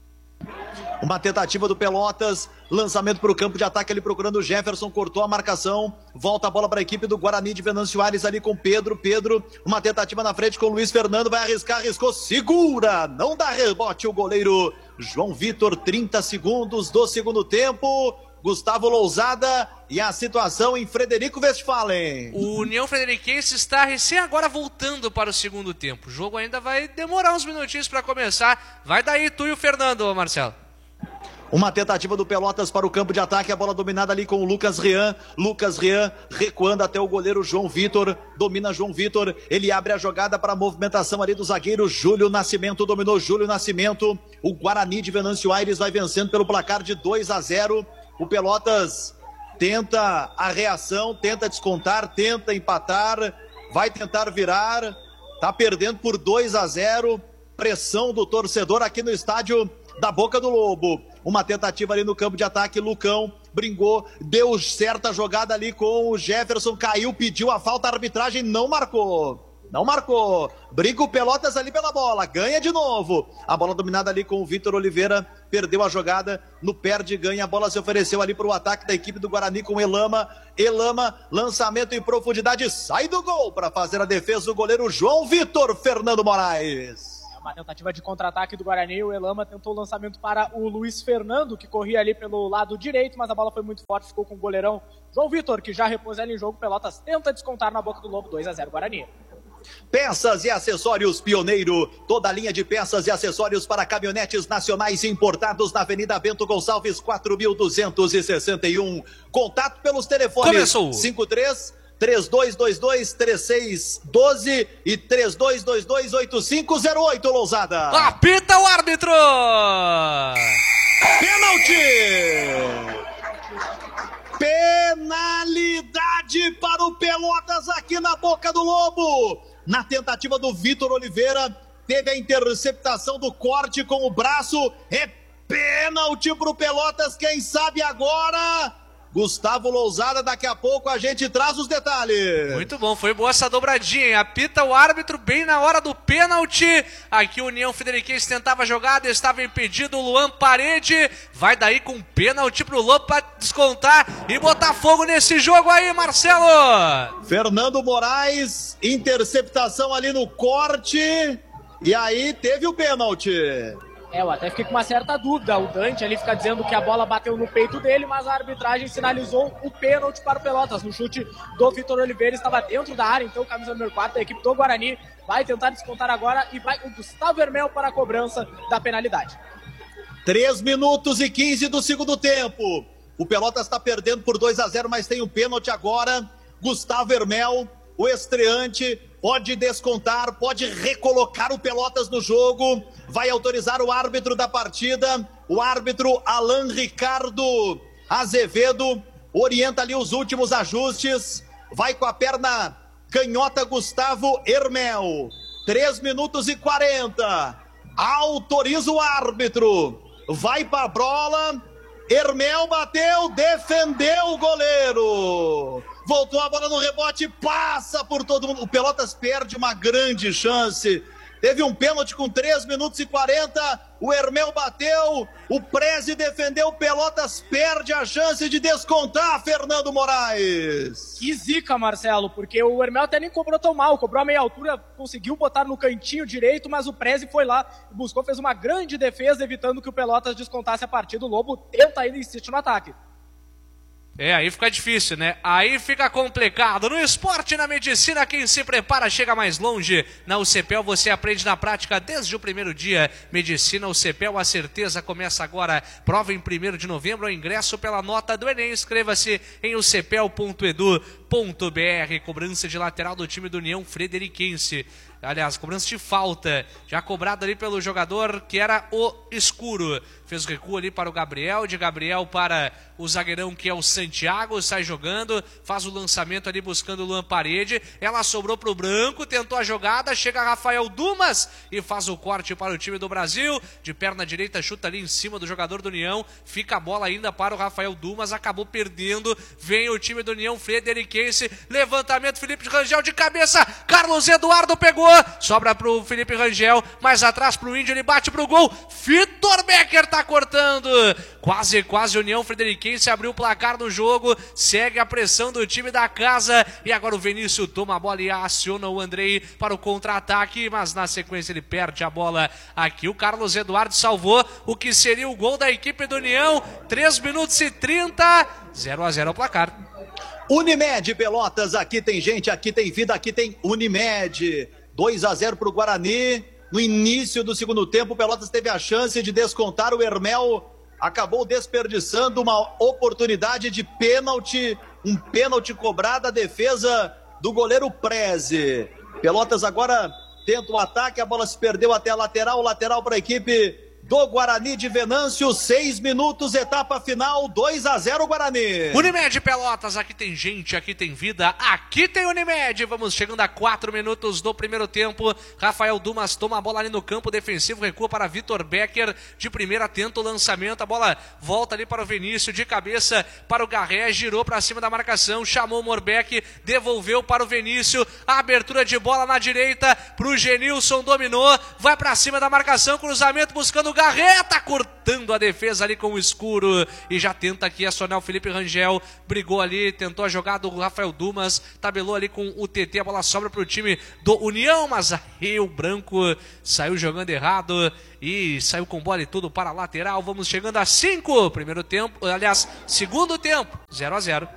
Uma tentativa do Pelotas, lançamento para o campo de ataque ali procurando o Jefferson, cortou a marcação, volta a bola para a equipe do Guarani de Venâncio Aires ali com Pedro, Pedro, uma tentativa na frente com o Luiz Fernando, vai arriscar, arriscou, segura, não dá rebote o goleiro João Vitor, trinta segundos do segundo tempo, Gustavo Lousada e a situação em Frederico Westphalen. O União Frederiquense está recém agora voltando para o segundo tempo. O jogo ainda vai demorar uns minutinhos para começar. Vai daí tu e o Fernando, Marcelo. Uma tentativa do Pelotas para o campo de ataque, a bola dominada ali com o Lucas Rian. Lucas Rian recuando até o goleiro João Vitor. Domina João Vitor, ele abre a jogada para a movimentação ali do zagueiro Júlio Nascimento. Dominou Júlio Nascimento. O Guarani de Venâncio Aires vai vencendo pelo placar de dois a zero. O Pelotas tenta a reação, tenta descontar, tenta empatar, vai tentar virar, tá perdendo por dois a zero, pressão do torcedor aqui no estádio da Boca do Lobo. Uma tentativa ali no campo de ataque, Lucão brincou, deu certa jogada ali com o Jefferson, caiu, pediu a falta, a arbitragem não marcou. Não marcou. Briga o Pelotas ali pela bola. Ganha de novo. A bola dominada ali com o Vitor Oliveira. Perdeu a jogada. No perde ganha. A bola se ofereceu ali para o ataque da equipe do Guarani com Elama. Elama, lançamento em profundidade. Sai do gol para fazer a defesa do goleiro João Vitor Fernando Moraes. É uma tentativa de contra-ataque do Guarani. O Elama tentou o lançamento para o Luiz Fernando, que corria ali pelo lado direito, mas a bola foi muito forte. Ficou com o goleirão João Vitor, que já repôs ela em jogo. Pelotas tenta descontar na boca do Lobo. dois a zero Guarani. Peças e acessórios Pioneiro, toda a linha de peças e acessórios para caminhonetes nacionais importados na Avenida Bento Gonçalves, quatro mil duzentos e sessenta e um. Contato pelos telefones Começou. cinco três, três dois dois dois, três seis um dois e três dois dois dois, oito cinco zero oito, Lousada. Apita o árbitro! Pênalti! Penalidade para o Pelotas aqui na boca do Lobo. Na tentativa do Vitor Oliveira, teve a interceptação do corte com o braço. É pênalti para o Pelotas, quem sabe agora... Gustavo Lousada, daqui a pouco a gente traz os detalhes. Muito bom, foi boa essa dobradinha, hein? Apita o árbitro bem na hora do pênalti. Aqui o União Frederiquense tentava a jogada, estava impedido o Luan Parede. Vai daí com pênalti pro Lobo para descontar e botar fogo nesse jogo aí, Marcelo. Fernando Moraes, interceptação ali no corte. E aí teve o pênalti. É, eu até fiquei com uma certa dúvida. O Dante ali fica dizendo que a bola bateu no peito dele, mas a arbitragem sinalizou o pênalti para o Pelotas. No chute do Vitor Oliveira, estava dentro da área, então camisa número quatro da equipe do Guarani vai tentar descontar agora e vai o Gustavo Hermel para a cobrança da penalidade. três minutos e quinze do segundo tempo. O Pelotas está perdendo por dois a zero, mas tem um pênalti agora. Gustavo Hermel, o estreante, pode descontar, pode recolocar o Pelotas no jogo. Vai autorizar o árbitro da partida, o árbitro Alan Ricardo Azevedo, orienta ali os últimos ajustes. Vai com a perna canhota Gustavo Hermel. três minutos e quarenta. Autoriza o árbitro. Vai para a bola. Hermel bateu, defendeu o goleiro. Voltou a bola no rebote, passa por todo mundo. O Pelotas perde uma grande chance. Teve um pênalti com três minutos e quarenta. O Hermel bateu, o Prezi defendeu. O Pelotas perde a chance de descontar, Fernando Moraes. Que zica, Marcelo, porque o Hermel até nem cobrou tão mal. Cobrou a meia altura, conseguiu botar no cantinho direito, mas o Prezi foi lá, buscou, fez uma grande defesa, evitando que o Pelotas descontasse a partida. O Lobo tenta ainda, insiste no ataque. É, aí fica difícil, né? Aí fica complicado. No esporte e na medicina, quem se prepara chega mais longe. Na U C P E L você aprende na prática desde o primeiro dia. Medicina U C P E L, a certeza começa agora. Prova em primeiro de novembro, ingresso pela nota do Enem. Inscreva-se em u c p e l ponto e d u ponto b r. Cobrança de lateral do time do União Frederiquense. Aliás, cobrança de falta, já cobrado ali pelo jogador que era o Escuro. Fez recuo ali para o Gabriel, de Gabriel para o zagueirão que é o Santiago, sai jogando, faz o lançamento ali buscando o Luan Parede. Ela sobrou para o Branco, tentou a jogada, chega Rafael Dumas e faz o corte para o time do Brasil. De perna direita, chuta ali em cima do jogador do União, fica a bola ainda para o Rafael Dumas, acabou perdendo. Vem o time do União Frederiquense, levantamento, Felipe Rangel de cabeça, Carlos Eduardo pegou. Sobra pro Felipe Rangel, mais atrás pro Índio, ele bate pro gol. Vitor Becker tá cortando. Quase, quase União Frederiquense abriu o placar no jogo. Segue a pressão do time da casa. E agora o Vinícius toma a bola e aciona o Andrei para o contra-ataque. Mas na sequência ele perde a bola aqui. O Carlos Eduardo salvou o que seria o gol da equipe do União. três minutos e trinta. zero a zero o placar. Unimed Pelotas, aqui tem gente, aqui tem vida, aqui tem Unimed. dois a zero para o Guarani. No início do segundo tempo, o Pelotas teve a chance de descontar. O Hermel acabou desperdiçando uma oportunidade de pênalti. Um pênalti cobrado, a defesa do goleiro Prezi. Pelotas agora tenta o ataque, a bola se perdeu até a lateral. Lateral para a equipe do Guarani de Venâncio, seis minutos, etapa final, dois a zero Guarani. Unimed Pelotas, aqui tem gente, aqui tem vida, aqui tem Unimed. Vamos chegando a quatro minutos do primeiro tempo. Rafael Dumas toma a bola ali no campo defensivo, recua para Vitor Becker, de primeira tenta o lançamento, a bola volta ali para o Vinícius, de cabeça para o Garré, girou para cima da marcação, chamou o Morbeck, devolveu para o Vinícius, a abertura de bola na direita para o Genilson, dominou, vai para cima da marcação, cruzamento buscando o Garré, tá cortando a defesa ali com o escuro e já tenta aqui acionar o Felipe Rangel, brigou ali, tentou a jogada do Rafael Dumas, tabelou ali com o T T, a bola sobra pro time do União, mas aí o Branco saiu jogando errado e saiu com bola e tudo para a lateral. Vamos chegando a cinco, primeiro tempo, aliás, segundo tempo, zero a zero.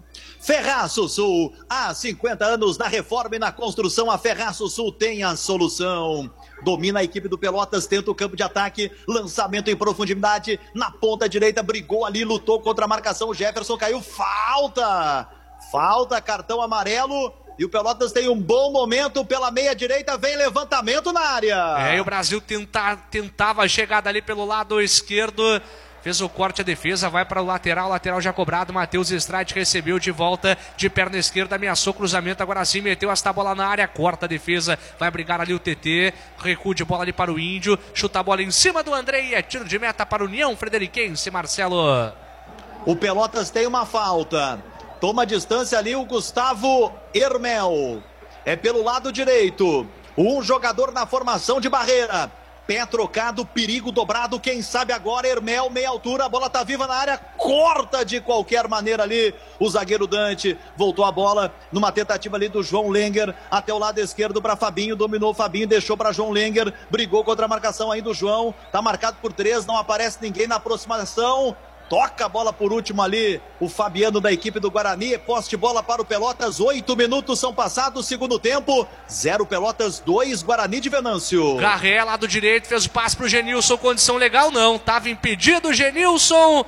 Ferraço Sul, há cinquenta anos na reforma e na construção, a Ferraço Sul tem a solução. Domina a equipe do Pelotas, tenta o campo de ataque, lançamento em profundidade, na ponta direita, brigou ali, lutou contra a marcação, o Jefferson caiu, falta, falta, cartão amarelo, e o Pelotas tem um bom momento pela meia direita, vem levantamento na área. É, e o Brasil tenta, tentava a chegada ali pelo lado esquerdo, fez o corte, a defesa, vai para o lateral, lateral já cobrado, Matheus Streit recebeu de volta, de perna esquerda, ameaçou cruzamento, agora sim, meteu esta bola na área, corta a defesa, vai brigar ali o T T, recuo de bola ali para o Índio, chuta a bola em cima do André e é tiro de meta para o União Frederiquense, Marcelo. O Pelotas tem uma falta, toma distância ali o Gustavo Hermel, é pelo lado direito, um jogador na formação de barreira, pé trocado, perigo dobrado, quem sabe agora, Hermel, meia altura, a bola tá viva na área, corta de qualquer maneira ali, o zagueiro Dante, voltou a bola, numa tentativa ali do João Lenger, até o lado esquerdo para Fabinho, dominou Fabinho, deixou para João Lenger, brigou contra a marcação aí do João, tá marcado por três, não aparece ninguém na aproximação, toca a bola por último ali, o Fabiano da equipe do Guarani, poste bola para o Pelotas, oito minutos são passados, segundo tempo, zero Pelotas, dois Guarani de Venâncio. Garré, lado direito, fez o passe pro Genilson, condição legal não, tava impedido o Genilson,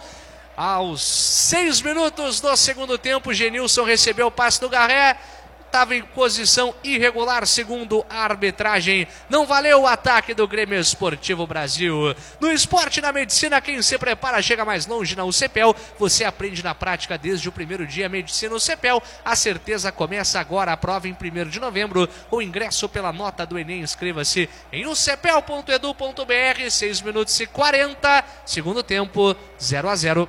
aos seis minutos do segundo tempo, Genilson recebeu o passe do Garré, estava em posição irregular, segundo a arbitragem. Não valeu o ataque do Grêmio Esportivo Brasil. No esporte e na medicina, quem se prepara chega mais longe na U C P E L. Você aprende na prática desde o primeiro dia. Medicina U C P E L. A certeza começa agora. A prova em primeiro de novembro. O ingresso pela nota do Enem. Inscreva-se em u c p e l ponto edu ponto b r. seis minutos e quarenta. Segundo tempo, zero a zero.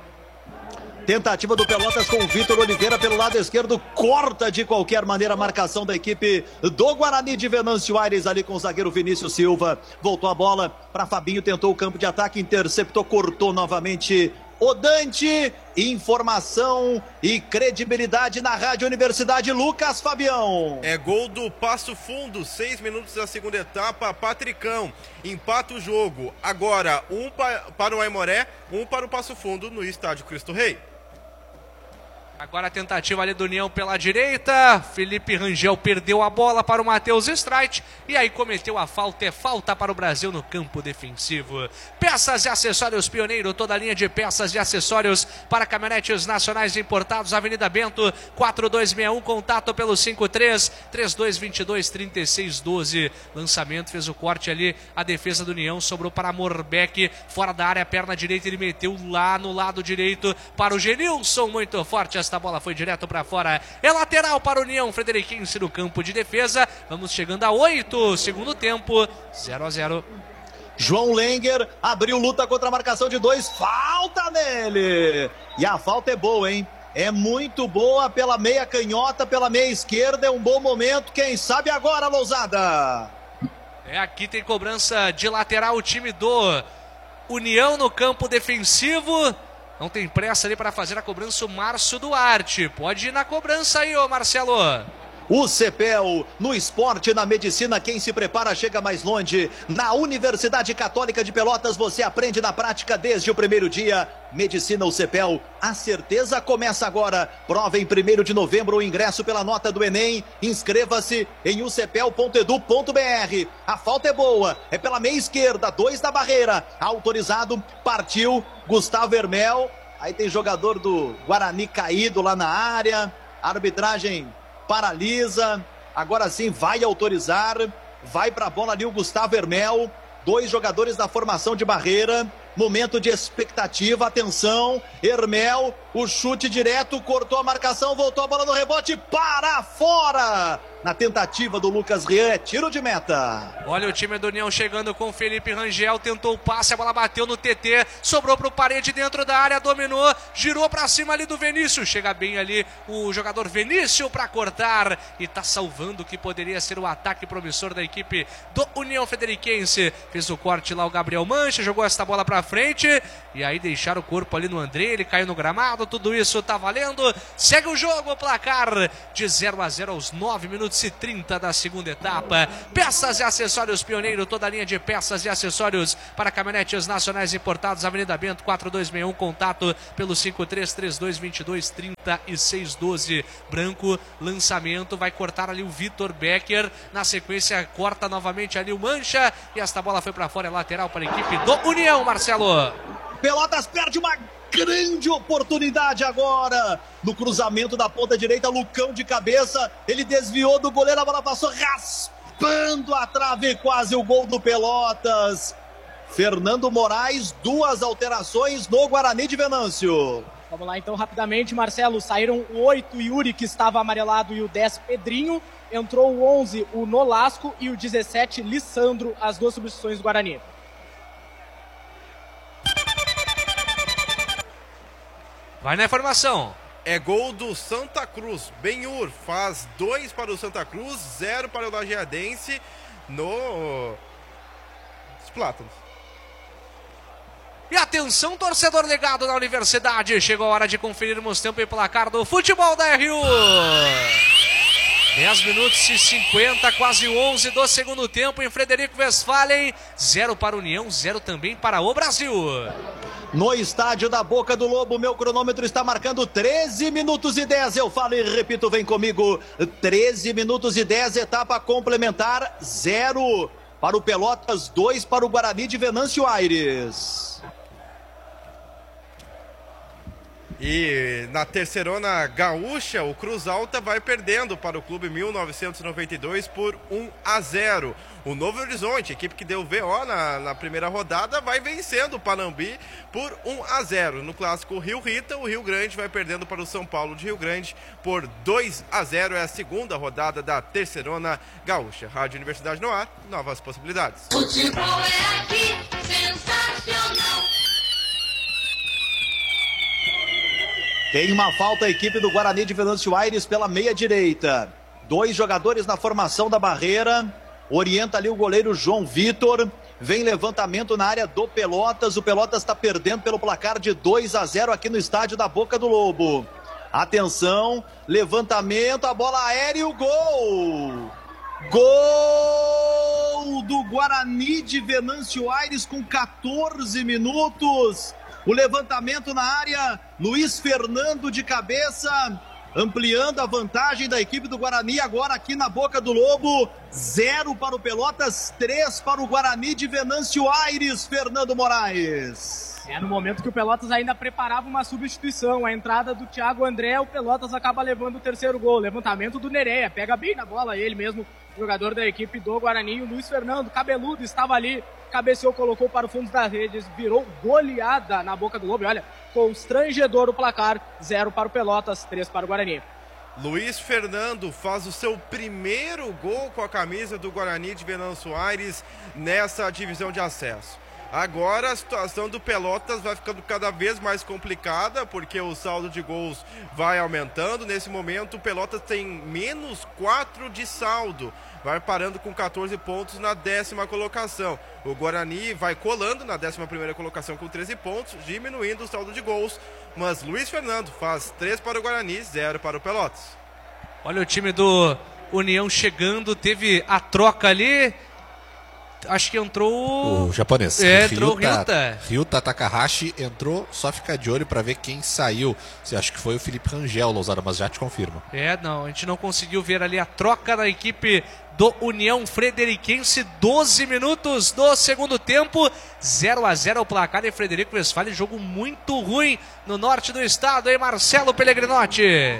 Tentativa do Pelotas com o Vitor Oliveira pelo lado esquerdo, corta de qualquer maneira a marcação da equipe do Guarani de Venâncio Aires ali com o zagueiro Vinícius Silva. Voltou a bola para Fabinho, tentou o campo de ataque, interceptou, cortou novamente o Dante. Informação e credibilidade na Rádio Universidade, Lucas Fabião. É gol do Passo Fundo, seis minutos da segunda etapa, Patricão empata o jogo. Agora, um para o Aimoré, um para o Passo Fundo no estádio Cristo Rei. Agora a tentativa ali do União pela direita, Felipe Rangel perdeu a bola para o Matheus Streit e aí cometeu a falta, é falta para o Brasil no campo defensivo. Peças e acessórios Pioneiro, toda a linha de peças e acessórios para caminhonetes nacionais importados, Avenida Bento, quatro dois seis um, contato pelo cinco três, três dois dois dois, três seis um dois. Lançamento, fez o corte ali, a defesa do União, sobrou para Morbeck, fora da área, perna direita, ele meteu lá no lado direito para o Genilson, muito forte, esta bola foi direto para fora, é lateral para o União Frederiquense no campo de defesa. Vamos chegando a oito, segundo tempo, zero a zero. João Lenger abriu luta contra a marcação de dois, falta nele, e a falta é boa, hein? É muito boa pela meia canhota, pela meia esquerda, é um bom momento, quem sabe agora, Lousada. É, aqui tem cobrança de lateral, o time do União no campo defensivo. Não tem pressa ali para fazer a cobrança o Márcio Duarte. Pode ir na cobrança aí, ô Marcelo. O C P E L, no esporte e na medicina, quem se prepara chega mais longe. Na Universidade Católica de Pelotas, você aprende na prática desde o primeiro dia. Medicina U C P E L, a certeza começa agora. Prova em primeiro de novembro, o ingresso pela nota do Enem. Inscreva-se em u c p e l ponto edu ponto b r. A falta é boa, é pela meia esquerda, dois da barreira. Autorizado, partiu, Gustavo Hermel. Aí tem jogador do Guarani caído lá na área. Arbitragem paralisa, agora sim vai autorizar, vai para a bola ali o Gustavo Hermel, Dois jogadores da formação de barreira. Momento de expectativa, atenção, Hermel, o chute direto, cortou a marcação, voltou a bola no rebote, para fora! Na tentativa do Lucas Rian, é tiro de meta. Olha o time do União chegando com o Felipe Rangel, tentou o passe, a bola bateu no T T, sobrou pro Parede dentro da área, dominou, girou pra cima ali do Vinícius, chega bem ali o jogador Vinícius pra cortar e tá salvando o que poderia ser o ataque promissor da equipe do União Frederiquense. Fez o corte lá o Gabriel Mancha, jogou esta bola pra frente e aí deixaram o corpo ali no André, ele caiu no gramado, tudo isso tá valendo. Segue o jogo, o placar de zero a zero aos nove minutos e trinta da segunda etapa. Peças e acessórios Pioneiro, toda a linha de peças e acessórios para caminhonetes nacionais importados, Avenida Bento quatro dois seis um, contato pelo cinco três três dois, dois dois, três seis um dois. Branco, lançamento, vai cortar ali o Vitor Becker, na sequência corta novamente ali o Mancha e esta bola foi para fora, é lateral para a equipe do União, Marcelo. Pelotas perde uma grande oportunidade agora no cruzamento da ponta direita, Lucão de cabeça, ele desviou do goleiro, a bola passou raspando a trave, quase o gol do Pelotas. Fernando Moraes, duas alterações no Guarani de Venâncio. Vamos lá então rapidamente, Marcelo, saíram o oito, Yuri, que estava amarelado, e o dez, Pedrinho. Entrou o onze, o Nolasco, e o dezessete, Lissandro, as duas substituições do Guarani. Vai na informação. É gol do Santa Cruz. Benhur faz dois para o Santa Cruz, zero para o Lajeadense no Os Plátanos. E atenção, torcedor ligado na universidade. Chegou a hora de conferirmos tempo e placar do futebol da R U. dez minutos e cinquenta, quase onze do segundo tempo em Frederico Westphalen. Zero para a União, zero também para o Brasil. No estádio da Boca do Lobo, meu cronômetro está marcando treze minutos e dez. Eu falo e repito, vem comigo. treze minutos e dez, etapa complementar, zero para o Pelotas, dois para o Guarani de Venâncio Aires. E na terceirona gaúcha, o Cruz Alta vai perdendo para o Clube mil novecentos e noventa e dois por um a zero. O Novo Horizonte, equipe que deu V O na, na primeira rodada, vai vencendo o Panambi por um a zero. No clássico Rio Rita, o Rio Grande vai perdendo para o São Paulo de Rio Grande por dois a zero. É a segunda rodada da terceirona gaúcha. Rádio Universidade no ar, novas possibilidades. Futebol é aqui, sensacional. Tem uma falta a equipe do Guarani de Venâncio Aires pela meia direita. Dois jogadores na formação da barreira. Orienta ali o goleiro João Vitor. Vem levantamento na área do Pelotas. O Pelotas está perdendo pelo placar de dois a zero aqui no estádio da Boca do Lobo. Atenção, levantamento, a bola aérea e o gol! Gol do Guarani de Venâncio Aires com quatorze minutos. O levantamento na área, Luiz Fernando de cabeça, ampliando a vantagem da equipe do Guarani, agora aqui na Boca do Lobo, zero para o Pelotas, três para o Guarani de Venâncio Aires, Fernando Moraes. É no momento que o Pelotas ainda preparava uma substituição, a entrada do Thiago André, o Pelotas acaba levando o terceiro gol, levantamento do Nereia, pega bem na bola ele mesmo, jogador da equipe do Guarani, o Luiz Fernando, cabeludo, estava ali, cabeceou, colocou para o fundo das redes, virou goleada na Boca do Lobo, e olha, constrangedor o placar, zero para o Pelotas, três para o Guarani. Luiz Fernando faz o seu primeiro gol com a camisa do Guarani de Venâncio Aires nessa divisão de acesso. Agora a situação do Pelotas vai ficando cada vez mais complicada, porque o saldo de gols vai aumentando. Nesse momento o Pelotas tem menos quatro de saldo, vai parando com quatorze pontos na décima colocação. O Guarani vai colando na décima primeira colocação com treze pontos, diminuindo o saldo de gols. Mas Luiz Fernando faz três para o Guarani, zero para o Pelotas. Olha o time do União chegando, teve a troca ali. Acho que entrou o japonês. É, entrou o Ryuta, Ryuta. Ryuta Takahashi entrou, só fica de olho para ver quem saiu. Você acha que foi o Felipe Rangel, Lousada, mas já te confirmo. É, não, a gente não conseguiu ver ali a troca da equipe do União Frederiquense. doze minutos do segundo tempo, zero a zero o placar em Frederico Westphalen. Jogo muito ruim no norte do estado, hein, Marcelo Pellegrinotti?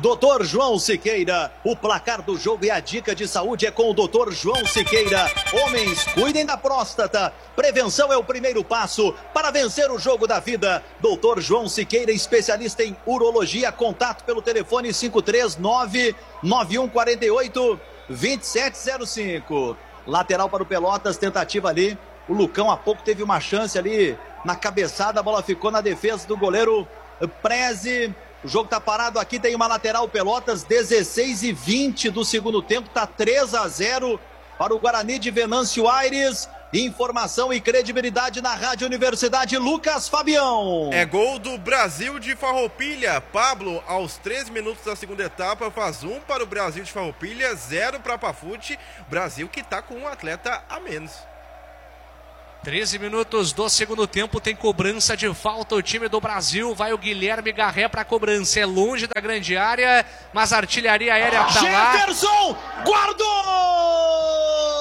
doutor João Siqueira. O placar do jogo e a dica de saúde é com o doutor João Siqueira. Homens, cuidem da próstata. Prevenção é o primeiro passo para vencer o jogo da vida. doutor João Siqueira, especialista em urologia. Contato pelo telefone cinco três nove, nove um quatro oito, dois sete zero cinco. Lateral para o Pelotas, tentativa ali. O Lucão há pouco teve uma chance ali na cabeçada. A bola ficou na defesa do goleiro Preze. O jogo tá parado aqui, tem uma lateral Pelotas, dezesseis e vinte do segundo tempo, tá três a zero para o Guarani de Venâncio Aires. Informação e credibilidade na Rádio Universidade, Lucas Fabião. É gol do Brasil de Farroupilha. Pablo, aos três minutos da segunda etapa, faz um para o Brasil de Farroupilha, zero para a Pafute. Brasil que tá com um atleta a menos. treze minutos do segundo tempo, tem cobrança de falta. O time do Brasil, vai o Guilherme Garré para a cobrança. É longe da grande área, mas a artilharia aérea tá lá. Jefferson guardou!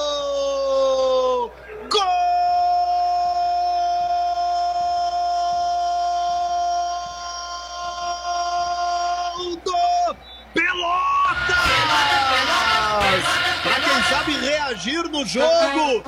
Gol do Pelotas! Para quem sabe reagir no jogo,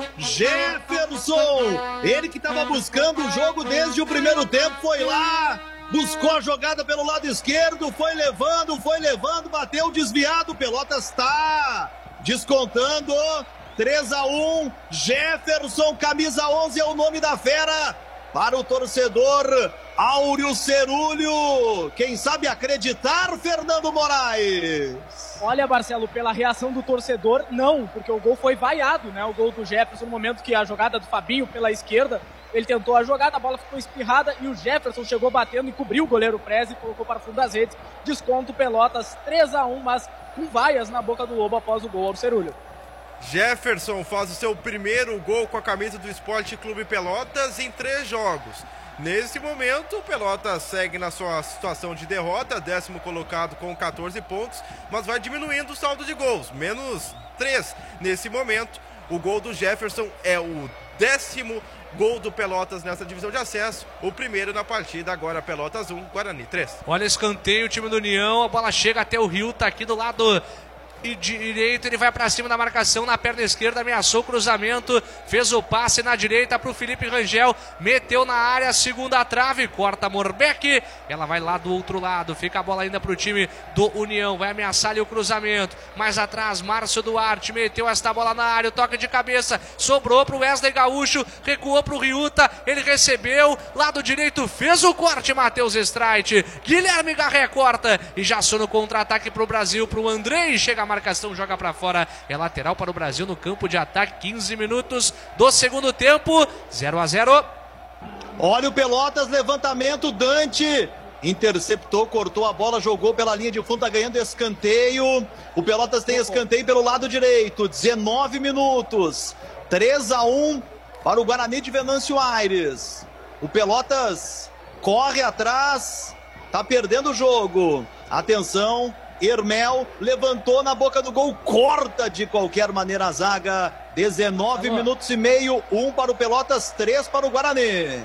Jefferson, ele que estava buscando o jogo desde o primeiro tempo, foi lá, buscou a jogada pelo lado esquerdo, foi levando, foi levando, bateu desviado. O Pelotas está descontando. três a um, Jefferson, camisa onze é o nome da fera. Para o torcedor Áureo Cerúleo, quem sabe acreditar, Fernando Moraes. Olha, Marcelo, pela reação do torcedor, não, porque o gol foi vaiado, né? O gol do Jefferson, no momento que a jogada do Fabinho pela esquerda, ele tentou a jogada, a bola ficou espirrada e o Jefferson chegou batendo e cobriu o goleiro Preze e colocou para o fundo das redes. Desconto Pelotas, três a um, mas com vaias na boca do Lobo após o gol ao Cerúleo. Jefferson faz o seu primeiro gol com a camisa do Esporte Clube Pelotas em três jogos. Nesse momento, o Pelotas segue na sua situação de derrota, décimo colocado com catorze pontos, mas vai diminuindo o saldo de gols, menos três nesse momento. O gol do Jefferson é o décimo gol do Pelotas nessa divisão de acesso, o primeiro na partida. Agora Pelotas um, Guarani três. Olha, escanteio, o time do União, a bola chega até o Rio, tá aqui do lado e direito, ele vai pra cima da marcação na perna esquerda, ameaçou o cruzamento, fez o passe na direita pro Felipe Rangel, meteu na área, segunda trave, corta Morbeck, ela vai lá do outro lado, fica a bola ainda pro time do União, vai ameaçar ali o cruzamento, mais atrás, Márcio Duarte, meteu esta bola na área, toque de cabeça, sobrou pro Wesley Gaúcho, recuou pro Riuta, ele recebeu, lado direito, fez o corte, Matheus Streit, Guilherme Garré corta, e já só no contra-ataque pro Brasil, pro Andrei, chega a marcação, joga pra fora, é lateral para o Brasil no campo de ataque, quinze minutos do segundo tempo, zero a zero. Olha o Pelotas, levantamento, Dante interceptou, cortou a bola, jogou pela linha de fundo, tá ganhando escanteio. O Pelotas tem escanteio pelo lado direito, dezenove minutos, três a um para o Guarani de Venâncio Aires. O Pelotas corre atrás, tá perdendo o jogo. Atenção, Hermel levantou na boca do gol, corta de qualquer maneira a zaga. dezenove minutos e meio, um para o Pelotas, três para o Guarani.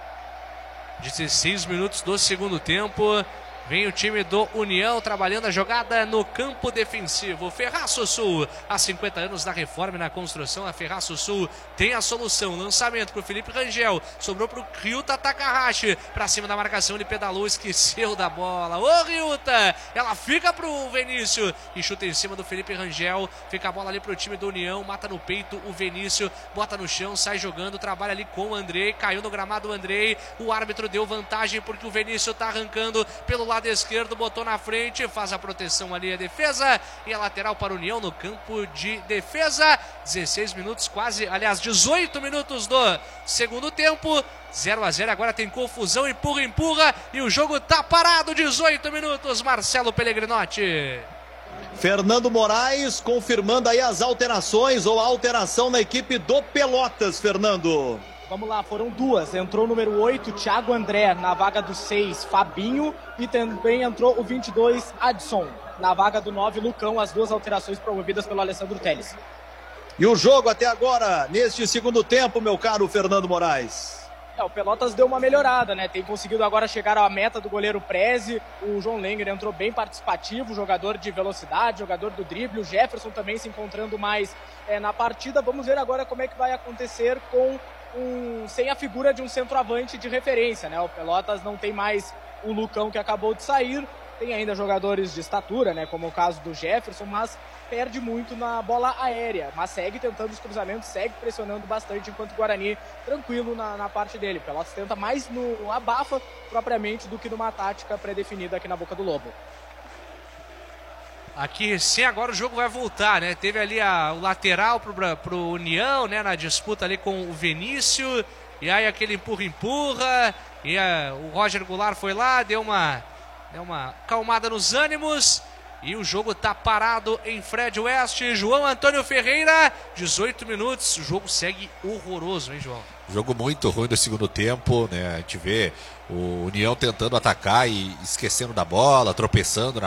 dezesseis minutos do segundo tempo. Vem o time do União trabalhando a jogada no campo defensivo. Ferraço Sul, há cinquenta anos na reforma e na construção, a Ferraço Sul tem a solução. Lançamento pro Felipe Rangel, sobrou pro Ryuta Takahashi, pra cima da marcação, ele pedalou, esqueceu da bola. Ô Ryuta, ela fica pro Vinícius e chuta em cima do Felipe Rangel. Fica a bola ali pro time do União, mata no peito o Vinícius, bota no chão, sai jogando, trabalha ali com o Andrei, caiu no gramado o Andrei. O árbitro deu vantagem porque o Vinícius tá arrancando pelo lado lado esquerdo, botou na frente, faz a proteção ali, a defesa, e a lateral para o União no campo de defesa. dezesseis minutos, quase, aliás, dezoito minutos do segundo tempo, zero a zero, agora tem confusão, empurra, empurra, e o jogo tá parado, dezoito minutos, Marcelo Pellegrinotti. Fernando Moraes confirmando aí as alterações ou a alteração na equipe do Pelotas, Fernando. Vamos lá, foram duas. Entrou o número oito, Thiago André, na vaga do seis, Fabinho. E também entrou o vinte e dois, Adson. Na vaga do nove, Lucão. As duas alterações promovidas pelo Alessandro Teles. E o jogo até agora, neste segundo tempo, meu caro Fernando Moraes? É, o Pelotas deu uma melhorada, né? Tem conseguido agora chegar à meta do goleiro Preze. O João Lenger entrou bem participativo, jogador de velocidade, jogador do drible. O Jefferson também se encontrando mais é, na partida. Vamos ver agora como é que vai acontecer com um, sem a figura de um centroavante de referência, né? O Pelotas não tem mais o Lucão, que acabou de sair. Tem ainda jogadores de estatura, né? Como o caso do Jefferson, mas perde muito na bola aérea, mas segue tentando os cruzamentos, segue pressionando bastante, enquanto o Guarani tranquilo na, na parte dele. Pelotas tenta mais no abafa propriamente do que numa tática pré-definida aqui na Boca do Lobo. Aqui sim, agora o jogo vai voltar, né? Teve ali a, o lateral pro, pro União, né? Na disputa ali com o Vinícius, e aí aquele empurra-empurra, e a, o Roger Goulart foi lá, deu uma, deu uma calmada nos ânimos. E o jogo tá parado em Fred West. João Antônio Ferreira, dezoito minutos. O jogo segue horroroso, hein, João? Jogo muito ruim do segundo tempo, né? A gente vê o União tentando atacar e esquecendo da bola, tropeçando na